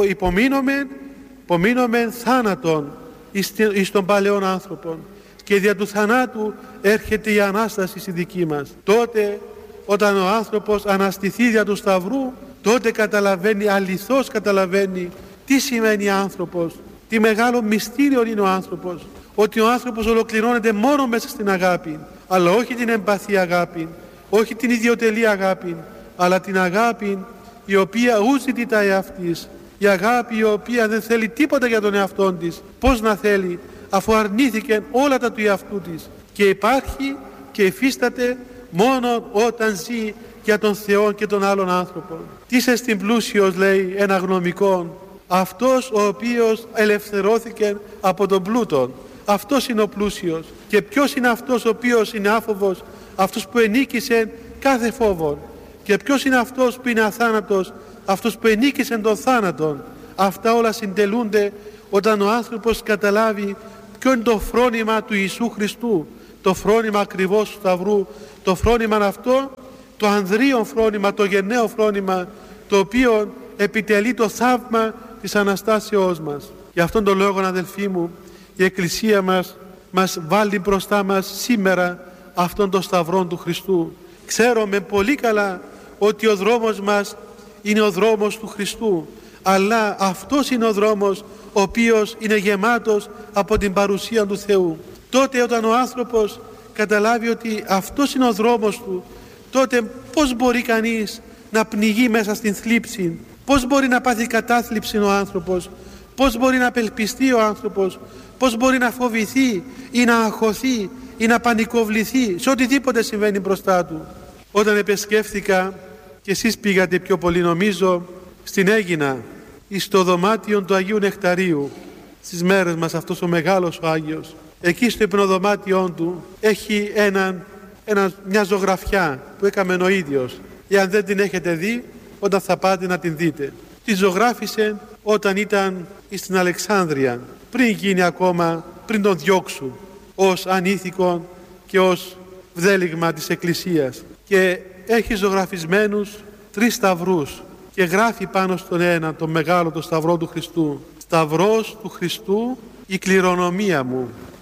υπομείνουμε θάνατον εις των παλαιών άνθρωπων, και δια του θανάτου έρχεται η Ανάσταση η δική μας. Τότε όταν ο άνθρωπος αναστηθεί δια του Σταυρού, τότε καταλαβαίνει, αληθώς καταλαβαίνει τι σημαίνει άνθρωπος, τι μεγάλο μυστήριο είναι ο άνθρωπος, ότι ο άνθρωπος ολοκληρώνεται μόνο μέσα στην αγάπη, αλλά όχι την εμπαθή αγάπη, όχι την ιδιοτελή αγάπη, αλλά την αγάπη η οποία ου ζητητά εαυτής, η αγάπη η οποία δεν θέλει τίποτα για τον εαυτόν της. Πώς να θέλει, αφού αρνήθηκε όλα τα του εαυτού της, και υπάρχει και υφίσταται μόνο όταν ζει για τον Θεό και τον άλλον άνθρωπο. Τι σε στην πλούσιος, λέει ένα γνωμικό, αυτός ο οποίος ελευθερώθηκε από τον πλούτον. Αυτός είναι ο πλούσιος. Και ποιος είναι αυτός ο οποίος είναι άφοβος? Αυτός που ενίκησε κάθε φόβο. Και ποιος είναι αυτός που είναι αθάνατος? Αυτός που ενίκησε τον θάνατον. Αυτά όλα συντελούνται όταν ο άνθρωπος καταλάβει ποιο είναι το φρόνημα του Ιησού Χριστού, το φρόνημα ακριβώς του Σταυρού, το φρόνημα αυτό, το ανδρείον φρόνημα, το γενναίο φρόνημα, το οποίο επιτελεί το θαύμα της Αναστάσεώς μας. Γι' αυτόν τον λόγο, αδελφοί μου, η Εκκλησία μας βάλει μπροστά μας σήμερα αυτόν τον Σταυρό του Χριστού. Ξέρουμε πολύ καλά ότι ο δρόμος μας είναι ο δρόμος του Χριστού, αλλά αυτός είναι ο δρόμος ο οποίος είναι γεμάτος από την παρουσία του Θεού. Τότε όταν ο άνθρωπος καταλάβει ότι αυτός είναι ο δρόμος του, τότε πώς μπορεί κανείς να πνιγεί μέσα στην θλίψη, πώς μπορεί να πάθει κατάθλιψη ο άνθρωπος, πώς μπορεί να απελπιστεί ο άνθρωπος, πώς μπορεί να φοβηθεί ή να αγχωθεί ή να πανικοβληθεί σε οτιδήποτε συμβαίνει μπροστά του. Όταν επισκέφθηκα, και εσείς πήγατε πιο πολύ νομίζω, στην Αίγινα, στο δωμάτιο του Αγίου Νεκταρίου, στις μέρες μας αυτός ο μεγάλος ο Άγιος, εκεί στο υπνοδωμάτιό του έχει μια ζωγραφιά που έκαμε ο ίδιος. Εάν δεν την έχετε δει, όταν θα πάτε να την δείτε. Τη ζωγράφισε όταν ήταν στην Αλεξάνδρεια, πριν τον διώξουν ως ανήθικον και ως βδέλιγμα της Εκκλησίας, και έχει ζωγραφισμένους 3 σταυρούς και γράφει πάνω στον ένα, τον μεγάλο, το Σταυρό του Χριστού: «Σταυρός του Χριστού, η κληρονομία μου».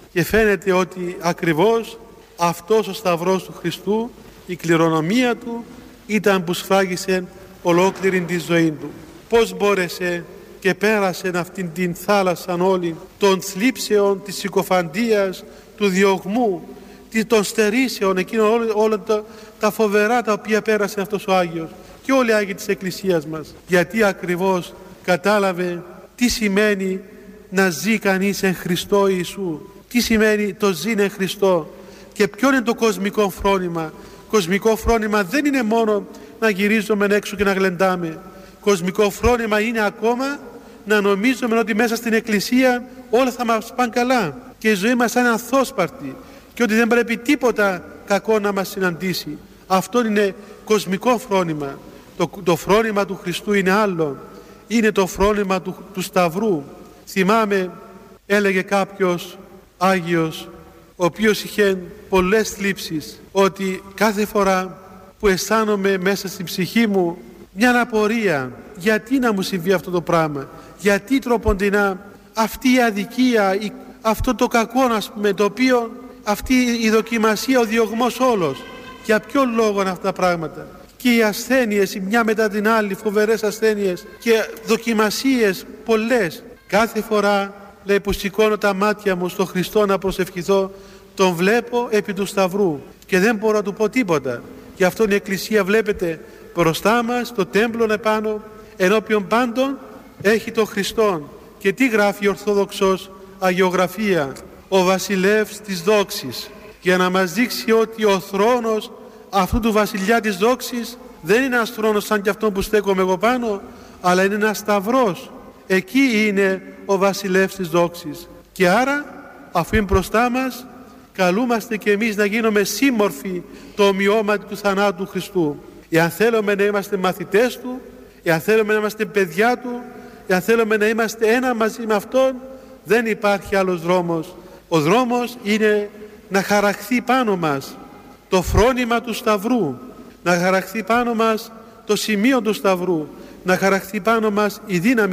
Και φαίνεται ότι ακριβώς αυτός ο Σταυρός του Χριστού, η κληρονομία του, ήταν που σφράγισε ολόκληρη τη ζωή του. Πώς μπόρεσε και πέρασε αυτήν την θάλασσα όλη των θλίψεων, της συκοφαντίας, του διωγμού, των στερήσεων, εκείνων όλα τα φοβερά τα οποία πέρασε αυτός ο Άγιος και όλοι οι Άγιοι της Εκκλησίας μας. Γιατί ακριβώς κατάλαβε τι σημαίνει να ζει κανείς εν Χριστώ Ιησού, τι σημαίνει το ζει εν Χριστώ και ποιο είναι το κοσμικό φρόνημα. Κοσμικό φρόνημα δεν είναι μόνο να γυρίζουμε έξω και να γλεντάμε. Κοσμικό φρόνημα είναι ακόμα να νομίζουμε ότι μέσα στην Εκκλησία όλα θα μας πάνε καλά και η ζωή μας είναι αθώσπαρτη και ότι δεν πρέπει τίποτα κακό να μας συναντήσει. Αυτό είναι κοσμικό φρόνημα. Το φρόνημα του Χριστού είναι άλλο. Είναι το φρόνημα του Σταυρού. Θυμάμαι, έλεγε κάποιος Άγιος, ο οποίος είχε πολλές θλίψεις, ότι κάθε φορά που αισθάνομαι μέσα στην ψυχή μου μια απορία, γιατί να μου συμβεί αυτό το πράγμα, γιατί τροποντινά αυτή η αδικία, αυτό το κακό, ας πούμε, το οποίο αυτή η δοκιμασία, ο διωγμός όλος, για ποιον λόγο είναι αυτά τα πράγματα. Και οι ασθένειες, η μια μετά την άλλη, φοβερές ασθένειες και δοκιμασίες πολλές. Κάθε φορά, λέει, που σηκώνω τα μάτια μου στο Χριστό να προσευχηθώ, τον βλέπω επί του Σταυρού και δεν μπορώ να του πω τίποτα. Γι' αυτό η Εκκλησία, βλέπετε, μπροστά μας, το τέμπλο επάνω, ενώπιον πάντων, έχει τον Χριστόν. Και τι γράφει ο Ορθόδοξος αγιογραφία? Ο βασιλεύς της δόξης. Για να μας δείξει ότι ο θρόνος αυτού του βασιλιά της δόξης δεν είναι ένας θρόνος σαν και αυτό που στέκομαι εγώ πάνω, αλλά είναι ένας σταυρός. Εκεί είναι ο βασιλεύς της δόξης. Και άρα, αφού είναι μπροστά μας, καλούμαστε και εμείς να γίνουμε σύμμορφοι το ομοιώματι του θανάτου του Χριστού. Εάν θέλουμε να είμαστε μαθητές του, εάν θέλουμε να είμαστε παιδιά του, εάν θέλουμε να είμαστε ένα μαζί με Αυτόν, δεν υπάρχει άλλος δρόμος. Ο δρόμος είναι να χαραχθεί πάνω μας το φρόνημα του Σταυρού, να χαραχθεί πάνω μας το σημείο του Σταυρού, να χαραχθεί πάνω μας η δύναμη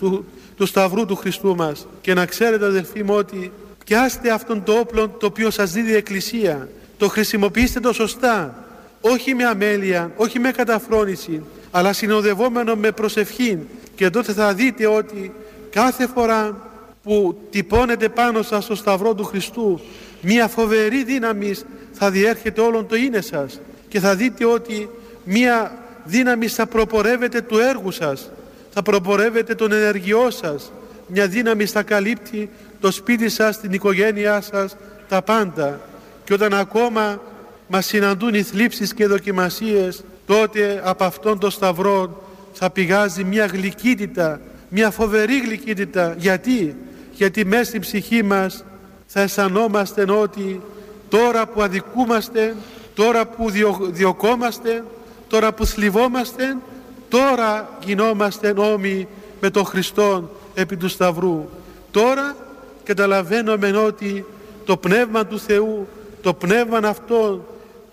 του Σταυρού του Χριστού μας. Και να ξέρετε, αδελφοί μου, ότι πιάστε αυτόν το όπλο το οποίο σας δίδει η Εκκλησία, το χρησιμοποιήστε το σωστά, όχι με αμέλεια, όχι με καταφρόνηση, αλλά συνοδευόμενο με προσευχή, και τότε θα δείτε ότι κάθε φορά που τυπώνετε πάνω σας στο Σταυρό του Χριστού, μια φοβερή δύναμη θα διέρχεται όλον το είναι σας και θα δείτε ότι μια δύναμη θα προπορεύεται του έργου σας, θα προπορεύεται των ενεργειών σας, μια δύναμη θα καλύπτει το σπίτι σας, την οικογένειά σας, τα πάντα. Και όταν ακόμα μας συναντούν οι θλίψεις και οι δοκιμασίες, τότε από αυτόν τον Σταυρό θα πηγάζει μια γλυκύτητα, μια φοβερή γλυκύτητα. Γιατί μέσα στην ψυχή μας θα αισθανόμαστε ότι τώρα που αδικούμαστε, τώρα που διωκόμαστε, τώρα που θλιβόμαστε, τώρα γινόμαστε όμοιοι με τον Χριστόν επί του Σταυρού. Τώρα καταλαβαίνουμε ότι το Πνεύμα του Θεού, το Πνεύμα αυτό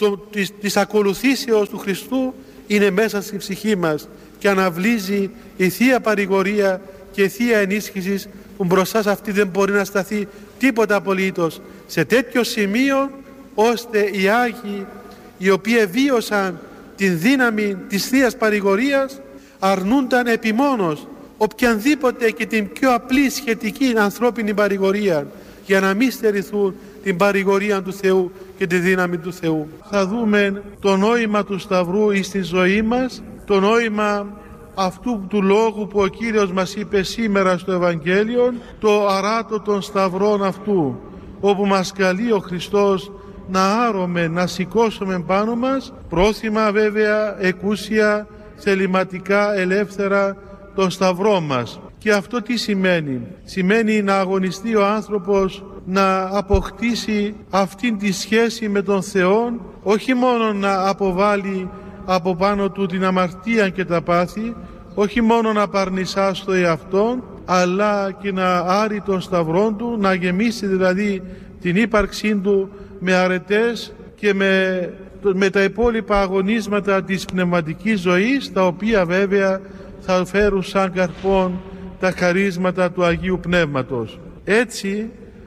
της ακολουθήσεως του Χριστού είναι μέσα στην ψυχή μας και αναβλύζει η Θεία Παρηγορία και η Θεία Ενίσχυση, που μπροστά σε αυτή δεν μπορεί να σταθεί τίποτα απολύτως, σε τέτοιο σημείο ώστε οι Άγιοι, οι οποίοι βίωσαν την δύναμη της Θείας Παρηγορίας, αρνούνταν επιμόνως οποιανδήποτε και την πιο απλή σχετική ανθρώπινη παρηγορία, για να μην στερηθούν την παρηγορία του Θεού και τη δύναμη του Θεού. Θα δούμε το νόημα του Σταυρού εις τη ζωή μας, το νόημα αυτού του λόγου που ο Κύριος μας είπε σήμερα στο Ευαγγέλιο, το αράτο των Σταυρών αυτού, όπου μας καλεί ο Χριστός να άρωμε, να σηκώσουμε πάνω μας, πρόθυμα βέβαια, εκούσια, θεληματικά, ελεύθερα, τον Σταυρό μας. Και αυτό τι σημαίνει? Σημαίνει να αγωνιστεί ο άνθρωπος να αποκτήσει αυτήν τη σχέση με τον Θεό, όχι μόνο να αποβάλει από πάνω του την αμαρτία και τα πάθη, όχι μόνο να παρνησά στο εαυτόν, αλλά και να άρει τον Σταυρό του, να γεμίσει δηλαδή την ύπαρξή του με αρετές και με τα υπόλοιπα αγωνίσματα της πνευματικής ζωής, τα οποία βέβαια θα φέρουν σαν καρπόν τα χαρίσματα του Αγίου Πνεύματος. Έτσι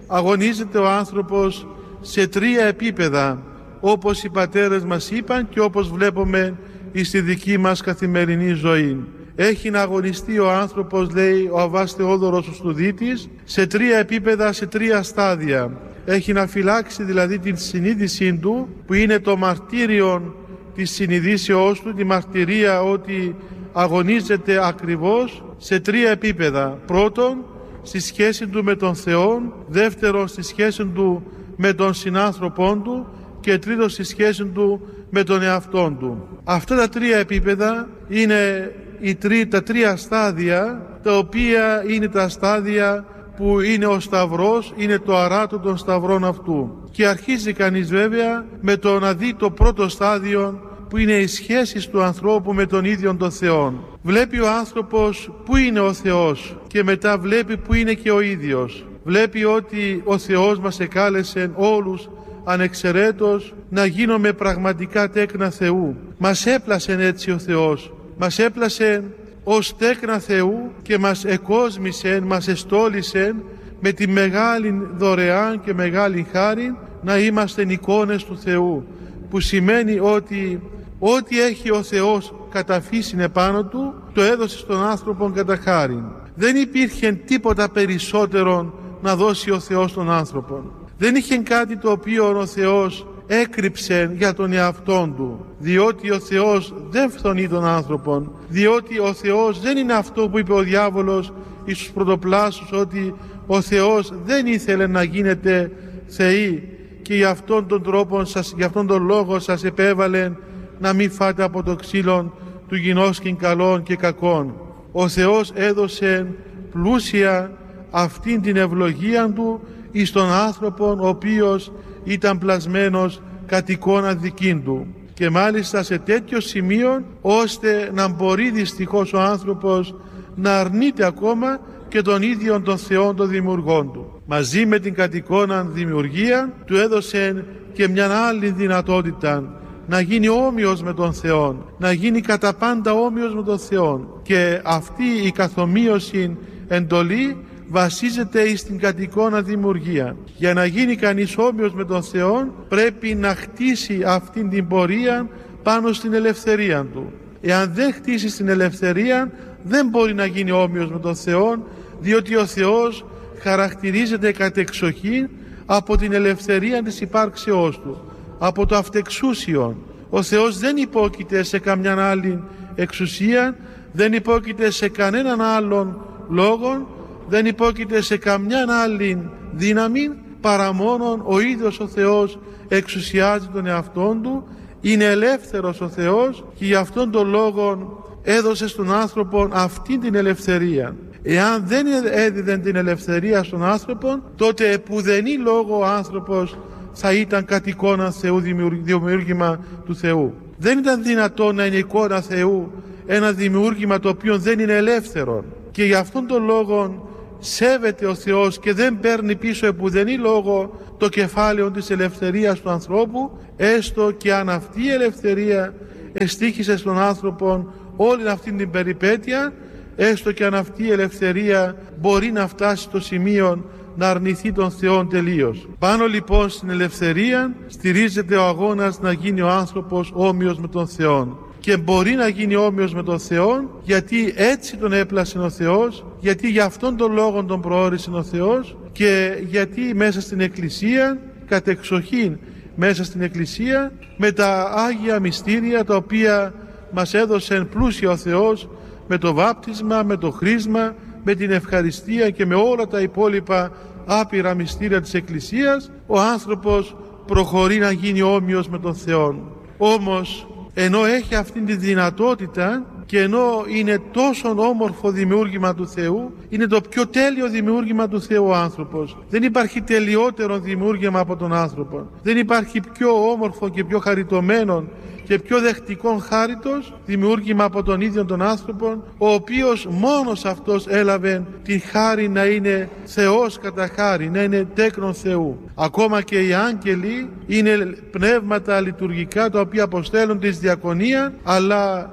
αγωνίζεται ο άνθρωπος σε 3 επίπεδα, όπως οι πατέρες μας είπαν και όπως βλέπουμε στη δική μας καθημερινή ζωή. Έχει να αγωνιστεί ο άνθρωπος, λέει ο Αββάς Θεόδωρος ο Στουδίτης, σε 3 επίπεδα, σε 3 στάδια. Έχει να φυλάξει δηλαδή την συνείδησή του, που είναι το μαρτύριο της συνειδήσεώς του, τη μαρτυρία ότι αγωνίζεται ακριβώς σε 3 επίπεδα. Πρώτον, στη σχέση του με τον Θεό, δεύτερον στη σχέση του με τον συνάνθρωπόν του και τρίτον στη σχέση του με τον εαυτόν του. Αυτά τα 3 επίπεδα είναι τα 3 στάδια, τα οποία είναι τα στάδια που είναι ο Σταυρός, είναι το αράτο των Σταυρών αυτού. Και αρχίζει κανείς βέβαια με το να δει το πρώτο στάδιο, που είναι οι σχέσεις του ανθρώπου με τον ίδιο τον Θεό. Βλέπει ο άνθρωπος που είναι ο Θεός και μετά βλέπει που είναι και ο ίδιος. Βλέπει ότι ο Θεός μας εκάλεσε όλους ανεξαιρέτως να γίνουμε πραγματικά τέκνα Θεού. Μας έπλασε έτσι ο Θεός. Μας έπλασε ως τέκνα Θεού και μας εκόσμησε, μας εστόλησε με τη μεγάλη δωρεάν και μεγάλη χάρη να είμαστε εικόνες του Θεού, που σημαίνει ότι ό,τι έχει ο Θεός κατά φύσιν επάνω του, το έδωσε στον άνθρωπο κατά χάρη. Δεν υπήρχε τίποτα περισσότερο να δώσει ο Θεός στον άνθρωπο. Δεν είχε κάτι το οποίο ο Θεός έκρυψε για τον εαυτόν του, διότι ο Θεός δεν φθονεί τον άνθρωπον, διότι ο Θεός δεν είναι αυτό που είπε ο διάβολος εις τους πρωτοπλάσους, ότι ο Θεός δεν ήθελε να γίνετε θεοί και για αυτόν τον τρόπο για αυτόν τον λόγο σας επέβαλε να μην φάτε από το ξύλο του γινώσκην καλών και κακών. Ο Θεός έδωσε πλούσια αυτήν την ευλογία του εις τον άνθρωπο, ο οποίος ήταν πλασμένος κατ' εικόνα δική του, και μάλιστα σε τέτοιο σημείο ώστε να μπορεί δυστυχώς ο άνθρωπος να αρνείται ακόμα και τον ίδιο τον Θεό τον δημιουργόν του. Μαζί με την κατ' εικόνα δημιουργία του έδωσε και μια άλλη δυνατότητα, να γίνει όμοιος με τον Θεό, να γίνει κατά πάντα όμοιος με τον Θεό. Και αυτή η καθομοίωση εντολή βασίζεται στην κατ' εικόνα δημιουργία. Για να γίνει κανείς όμοιος με τον Θεό πρέπει να χτίσει αυτήν την πορεία πάνω στην ελευθερία του. Εάν δεν χτίσει την ελευθερία δεν μπορεί να γίνει όμοιος με τον Θεό, διότι ο Θεός χαρακτηρίζεται κατεξοχήν από την ελευθερία της υπάρξεώς του, από το αυτεξούσιο. Ο Θεός δεν υπόκειται σε καμιά άλλη εξουσία, δεν υπόκειται σε κανέναν άλλον λόγο, δεν υπόκειται σε καμιά άλλη δύναμη, παρά μόνον ο ίδιος ο Θεός εξουσιάζει τον εαυτόν του. Είναι ελεύθερος ο Θεός και γι' αυτόν τον λόγο έδωσε στον άνθρωπο αυτή την ελευθερία. Εάν δεν έδιδε την ελευθερία στον άνθρωπο, τότε επουδενή λόγο ο άνθρωπος θα ήταν κατ' εικόνα Θεού, δημιούργημα του Θεού. Δεν ήταν δυνατόν να είναι εικόνα Θεού ένα δημιούργημα το οποίο δεν είναι ελεύθερο, και γι' αυτόν τον λόγο σέβεται ο Θεός και δεν παίρνει πίσω επουδενή λόγο το κεφάλαιο της ελευθερίας του ανθρώπου, έστω και αν αυτή η ελευθερία εστίχησε στον άνθρωπο όλη αυτή την περιπέτεια, έστω και αν αυτή η ελευθερία μπορεί να φτάσει στο σημείο να αρνηθεί τον Θεό τελείως. Πάνω λοιπόν στην ελευθερία στηρίζεται ο αγώνας να γίνει ο άνθρωπος όμοιος με τον Θεό. Και μπορεί να γίνει όμοιος με τον Θεό γιατί έτσι τον έπλασε ο Θεός, γιατί για αυτόν τον λόγο τον προόρισε ο Θεός, και γιατί μέσα στην Εκκλησία, κατεξοχήν μέσα στην Εκκλησία, με τα Άγια Μυστήρια τα οποία μας έδωσε πλούσιο ο Θεός, με το βάπτισμα, με το χρίσμα, με την ευχαριστία και με όλα τα υπόλοιπα άπειρα μυστήρια της Εκκλησίας, ο άνθρωπος προχωρεί να γίνει όμοιος με τον Θεό. Όμως ενώ έχει αυτήν τη δυνατότητα και ενώ είναι τόσο όμορφο δημιούργημα του Θεού, είναι το πιο τέλειο δημιούργημα του Θεού ο άνθρωπος. Δεν υπάρχει τελειότερο δημιούργημα από τον άνθρωπο. Δεν υπάρχει πιο όμορφο και πιο χαριτωμένο και πιο δεχτικό χάριτος δημιούργημα από τον ίδιο τον άνθρωπο, ο οποίος μόνος αυτός έλαβε την χάρη να είναι Θεός κατά χάρη, να είναι τέκνον Θεού. Ακόμα και οι άγγελοι είναι πνεύματα λειτουργικά τα οποία αποστέλουν τη διακονία, αλλά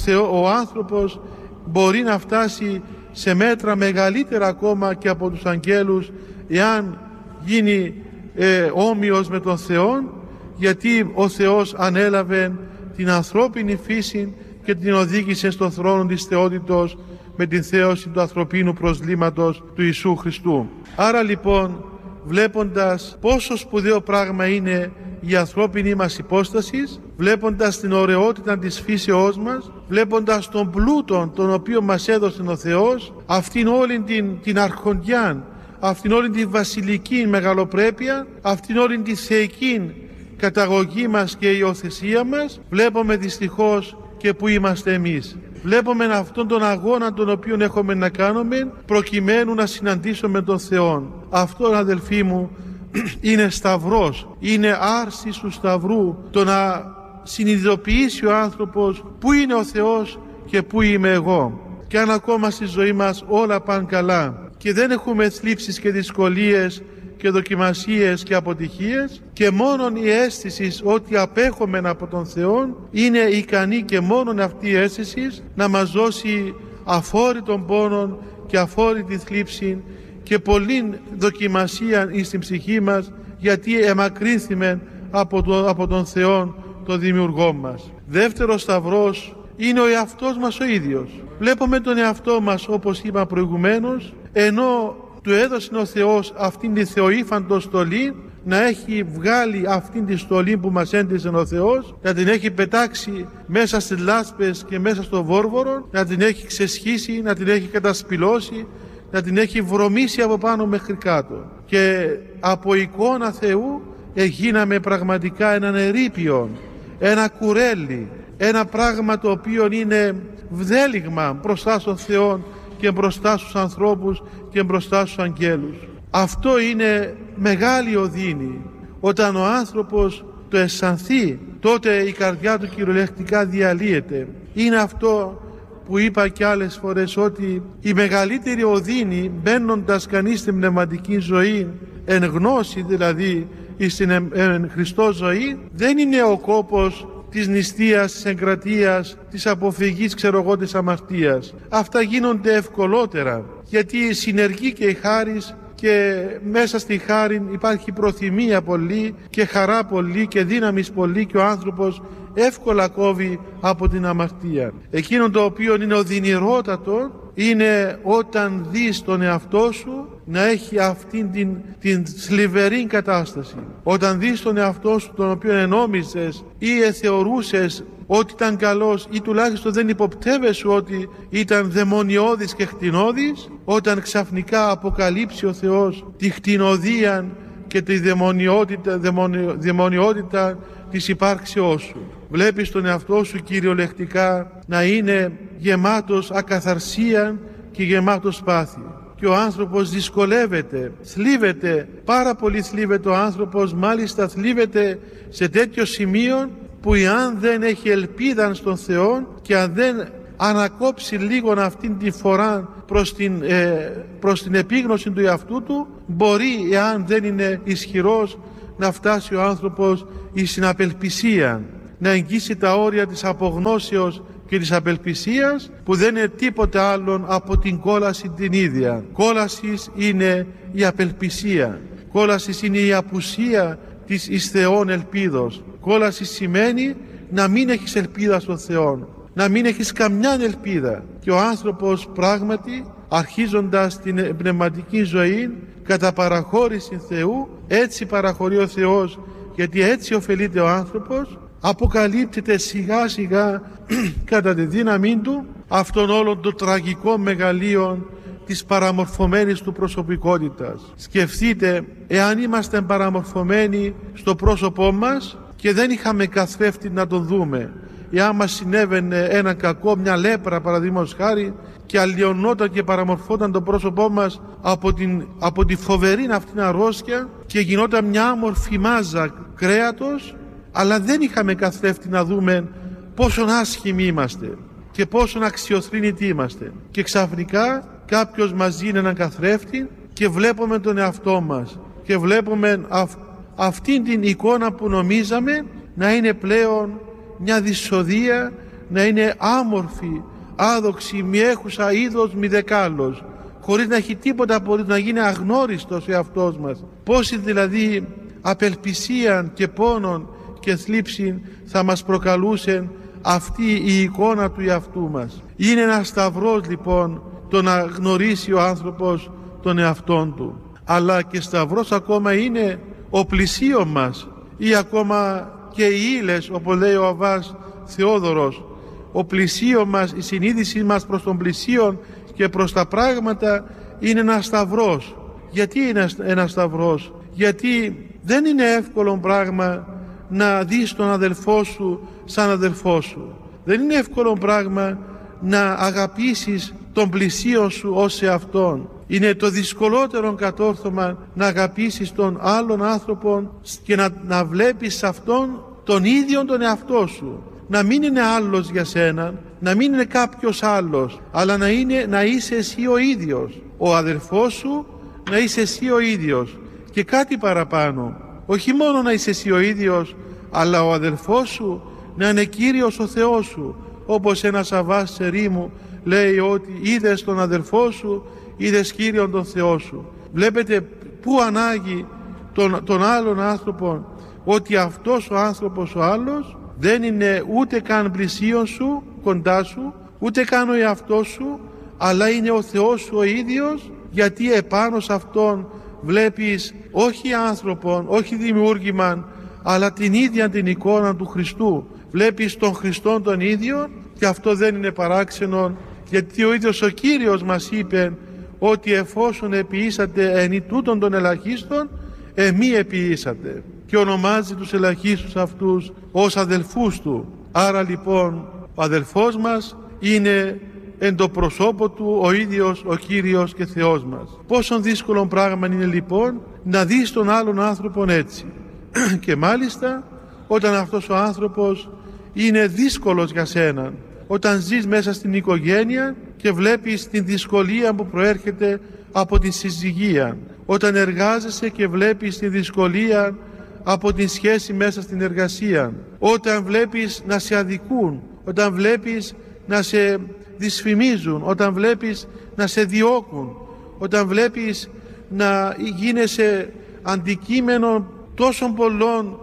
ο άνθρωπος μπορεί να φτάσει σε μέτρα μεγαλύτερα ακόμα και από τους αγγέλους, εάν γίνει όμοιος με τον Θεό, γιατί ο Θεός ανέλαβε την ανθρώπινη φύση και την οδήγησε στον θρόνο της θεότητος με την θέωση του ανθρωπίνου προσλήματος του Ιησού Χριστού. Άρα λοιπόν, βλέποντας πόσο σπουδαίο πράγμα είναι η ανθρώπινη μας υπόσταση, βλέποντας την ωραιότητα της φύσεώς μας, βλέποντας τον πλούτο τον οποίο μας έδωσε ο Θεός, αυτήν όλη την αρχοντιά, αυτήν όλη τη βασιλική μεγαλοπρέπεια, αυτήν όλη τη θεϊκή καταγωγή μας και υιοθεσία μας, βλέπουμε δυστυχώς και που είμαστε εμείς. Βλέπουμε αυτόν τον αγώνα τον οποίο έχουμε να κάνουμε προκειμένου να συναντήσουμε τον Θεό. Αυτό, αδελφοί μου, είναι σταυρός, είναι άρση του σταυρού, το να συνειδητοποιήσει ο άνθρωπος πού είναι ο Θεός και πού είμαι εγώ. Και αν ακόμα στη ζωή μας όλα πάνε καλά και δεν έχουμε θλίψεις και δυσκολίες και δοκιμασίες και αποτυχίες, και μόνον η αίσθηση ότι απέχουμε από τον Θεό είναι ικανή, και μόνον αυτή η αίσθηση να μας δώσει αφόρητον πόνον και αφόρητη θλίψη και πολλή δοκιμασία στην ψυχή μας, γιατί εμακρύνθημε από τον Θεό, τον Δημιουργό μας. Δεύτερος σταυρός είναι ο εαυτός μας ο ίδιος. Βλέπουμε τον εαυτό μας, όπως είπα προηγουμένως, ενώ του έδωσε ο Θεός αυτήν τη θεοήφαντο στολή, να έχει βγάλει αυτήν τη στολή που μας έντισε ο Θεός, να την έχει πετάξει μέσα στις λάσπες και μέσα στο βόρβορο, να την έχει ξεσχίσει, να την έχει κατασπηλώσει, να την έχει βρωμίσει από πάνω μέχρι κάτω. Και από εικόνα Θεού έγιναμε πραγματικά έναν ερείπιο, ένα κουρέλι, ένα πράγμα το οποίο είναι βδέλιγμα μπροστά στον Θεό και μπροστά στους ανθρώπους και μπροστά στους αγγέλους. Αυτό είναι μεγάλη οδύνη. Όταν ο άνθρωπος το αισθανθεί, τότε η καρδιά του κυριολεκτικά διαλύεται. Είναι αυτό που είπα και άλλες φορές, ότι η μεγαλύτερη οδύνη, μπαίνοντας κανείς στην πνευματική ζωή, εν γνώση δηλαδή στην Χριστό ζωή, δεν είναι ο κόπος της νηστείας, της εγκρατείας, της αποφυγής της αμαρτίας. Αυτά γίνονται ευκολότερα, γιατί συνεργεί και η χάρις, και μέσα στη χάρη υπάρχει προθυμία πολύ και χαρά πολύ και δύναμης πολύ, και ο άνθρωπος εύκολα κόβει από την αμαρτία. Εκείνο το οποίο είναι οδυνηρότατο είναι όταν δεις τον εαυτό σου να έχει αυτήν την θλιβερή κατάσταση. Όταν δεις τον εαυτό σου, τον οποίο ενόμισες ή θεωρούσες ότι ήταν καλός, ή τουλάχιστον δεν υποπτεύεσαι ότι ήταν δαιμονιώδης και χτινώδης, όταν ξαφνικά αποκαλύψει ο Θεός τη χτινωδία και τη δαιμονιότητα της υπάρξεώς σου. Βλέπεις τον εαυτό σου κυριολεκτικά να είναι γεμάτος ακαθαρσία και γεμάτος πάθη. Και ο άνθρωπος δυσκολεύεται, θλίβεται, πάρα πολύ θλίβεται ο άνθρωπος, μάλιστα θλίβεται σε τέτοιο σημείο που αν δεν έχει ελπίδα στον Θεό και αν δεν ανακόψει λίγο αυτήν τη φορά προς την επίγνωση του εαυτού του, μπορεί, εάν δεν είναι ισχυρός, να φτάσει ο άνθρωπος στην απελπισία, να εγγύσει τα όρια της απογνώσεως και της απελπισίας, που δεν είναι τίποτε άλλο από την κόλαση την ίδια. Κόλαση είναι η απελπισία, κόλαση είναι η απουσία της εις Θεόν ελπίδος. Κόλαση σημαίνει να μην έχεις ελπίδα στον Θεό, να μην έχεις καμιά ελπίδα. Και ο άνθρωπος πράγματι, αρχίζοντας την πνευματική ζωή κατά παραχώρηση Θεού, έτσι παραχωρεί ο Θεός, γιατί έτσι ωφελείται ο άνθρωπος, αποκαλύπτεται σιγά σιγά κατά τη δύναμή του αυτόν όλων των τραγικών μεγαλείων της παραμορφωμένης του προσωπικότητας. Σκεφτείτε, εάν είμαστε παραμορφωμένοι στο πρόσωπό μας και δεν είχαμε καθρέφτη να τον δούμε, εάν μας συνέβαινε ένα κακό, μια λέπρα παραδείγματος χάρη, και αλλοιωνόταν και παραμορφόταν το πρόσωπό μας από τη φοβερή αυτήν αρρώστια και γινόταν μια άμορφη μάζα κρέατος, αλλά δεν είχαμε καθρέφτη να δούμε πόσον άσχημοι είμαστε και πόσον αξιοθρήνητοι είμαστε, και ξαφνικά κάποιος μας δίνει έναν καθρέφτη και βλέπουμε τον εαυτό μας και βλέπουμε αυτήν την εικόνα που νομίζαμε να είναι πλέον μια δυσοδεία, να είναι άμορφη, άδοξη, μη έχουσα είδος, μη δεκάλος, χωρίς να έχει τίποτα απολύτως, να γίνει αγνώριστος ο εαυτός μας. Πόση δηλαδή απελπισία και πόνον και θλίψη θα μας προκαλούσε αυτή η εικόνα του εαυτού μας. Είναι ένας σταυρός λοιπόν το να γνωρίσει ο άνθρωπος τον εαυτόν του, αλλά και σταυρός ακόμα είναι ο πλησίον μας ή ακόμα και οι ύλες, όπως λέει ο Αββάς Θεόδωρος. Ο πλησίον μας, η συνείδηση μας προς τον πλησίον και προς τα πράγματα είναι ένας σταυρός. Γιατί είναι ένας σταυρός? Γιατί δεν είναι εύκολο πράγμα να δεις τον αδελφό σου σαν αδελφό σου. Δεν είναι εύκολο πράγμα να αγαπήσεις τον πλησίον σου ως εαυτόν. Είναι το δυσκολότερο κατόρθωμα να αγαπήσεις τον άλλον άνθρωπο και να βλέπεις σε αυτόν τον ίδιο τον εαυτό σου. Να μην είναι άλλος για σένα, να μην είναι κάποιος άλλος, αλλά να είσαι εσύ ο ίδιος. Ο αδελφός σου να είσαι εσύ ο ίδιος. Και κάτι παραπάνω, όχι μόνο να είσαι εσύ ο ίδιος, αλλά ο αδελφός σου να είναι Κύριος ο Θεός σου. Όπως ένας Αββάς Σερίμου λέει ότι είδες τον αδελφό σου, είδες Κύριον τον Θεό σου. Βλέπετε πού ανάγει τον άλλον άνθρωπο, ότι αυτός ο άνθρωπος ο άλλος δεν είναι ούτε καν πλησίον σου, κοντά σου, ούτε καν ο εαυτός σου, αλλά είναι ο Θεός σου ο ίδιος, γιατί επάνω σε αυτόν βλέπεις όχι άνθρωπον, όχι δημιούργημαν, αλλά την ίδια την εικόνα του Χριστού. Βλέπεις τον Χριστόν τον ίδιο, και αυτό δεν είναι παράξενο, γιατί ο ίδιος ο Κύριος μας είπε ότι εφόσον επιήσατε εν τούτον των ελαχίστων, εμεί επιήσατε, και ονομάζει τους ελαχίστους αυτούς ως αδελφούς του. Άρα λοιπόν ο αδελφός μας είναι εν το προσώπο του ο ίδιος ο Κύριος και Θεός μας. Πόσο δύσκολο πράγμα είναι λοιπόν να δεις τον άλλον άνθρωπον έτσι. Και μάλιστα όταν αυτός ο άνθρωπος είναι δύσκολος για σένα, όταν ζεις μέσα στην οικογένεια και βλέπεις την δυσκολία που προέρχεται από τη συζυγία, όταν εργάζεσαι και βλέπεις τη δυσκολία από τη σχέση μέσα στην εργασία, όταν βλέπεις να σε αδικούν, όταν βλέπεις να σε δυσφημίζουν, όταν βλέπεις να σε διώκουν, όταν βλέπεις να γίνεσαι αντικείμενο τόσων πολλών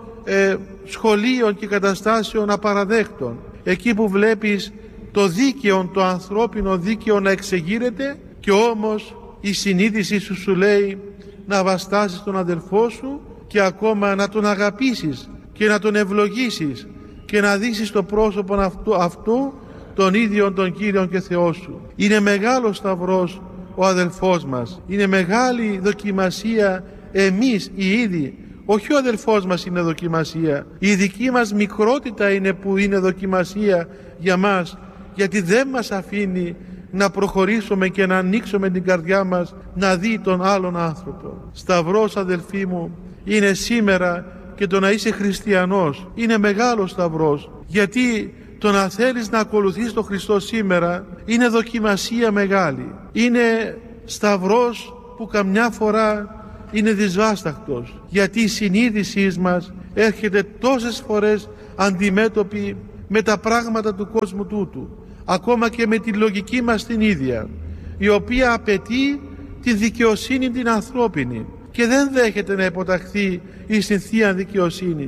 σχολείων και καταστάσεων απαραδέκτων, εκεί που βλέπεις το δίκαιο, το ανθρώπινο δίκαιο να εξεγείρεται, και όμως η συνείδηση σου λέει να βαστάσεις τον αδελφό σου και ακόμα να τον αγαπήσεις και να τον ευλογήσεις και να δείσεις το πρόσωπο αυτού τον ίδιο τον Κύριο και Θεό σου. Είναι μεγάλος σταυρός ο αδελφός μας, είναι μεγάλη δοκιμασία εμείς οι ίδιοι. Όχι ο αδελφός μας είναι δοκιμασία, η δική μας μικρότητα είναι που είναι δοκιμασία για μας, γιατί δεν μας αφήνει να προχωρήσουμε και να ανοίξουμε την καρδιά μας να δει τον άλλον άνθρωπο. Σταυρός, αδελφοί μου, είναι σήμερα και το να είσαι χριστιανός είναι μεγάλος σταυρός, γιατί το να θέλεις να ακολουθείς τον Χριστό σήμερα είναι δοκιμασία μεγάλη. Είναι σταυρός που καμιά φορά είναι δυσβάσταχτος, γιατί η συνείδησή μας έρχεται τόσες φορές αντιμέτωπη με τα πράγματα του κόσμου τούτου, ακόμα και με τη λογική μας την ίδια, η οποία απαιτεί τη δικαιοσύνη την ανθρώπινη και δεν δέχεται να υποταχθεί εις την Θεία Δικαιοσύνη.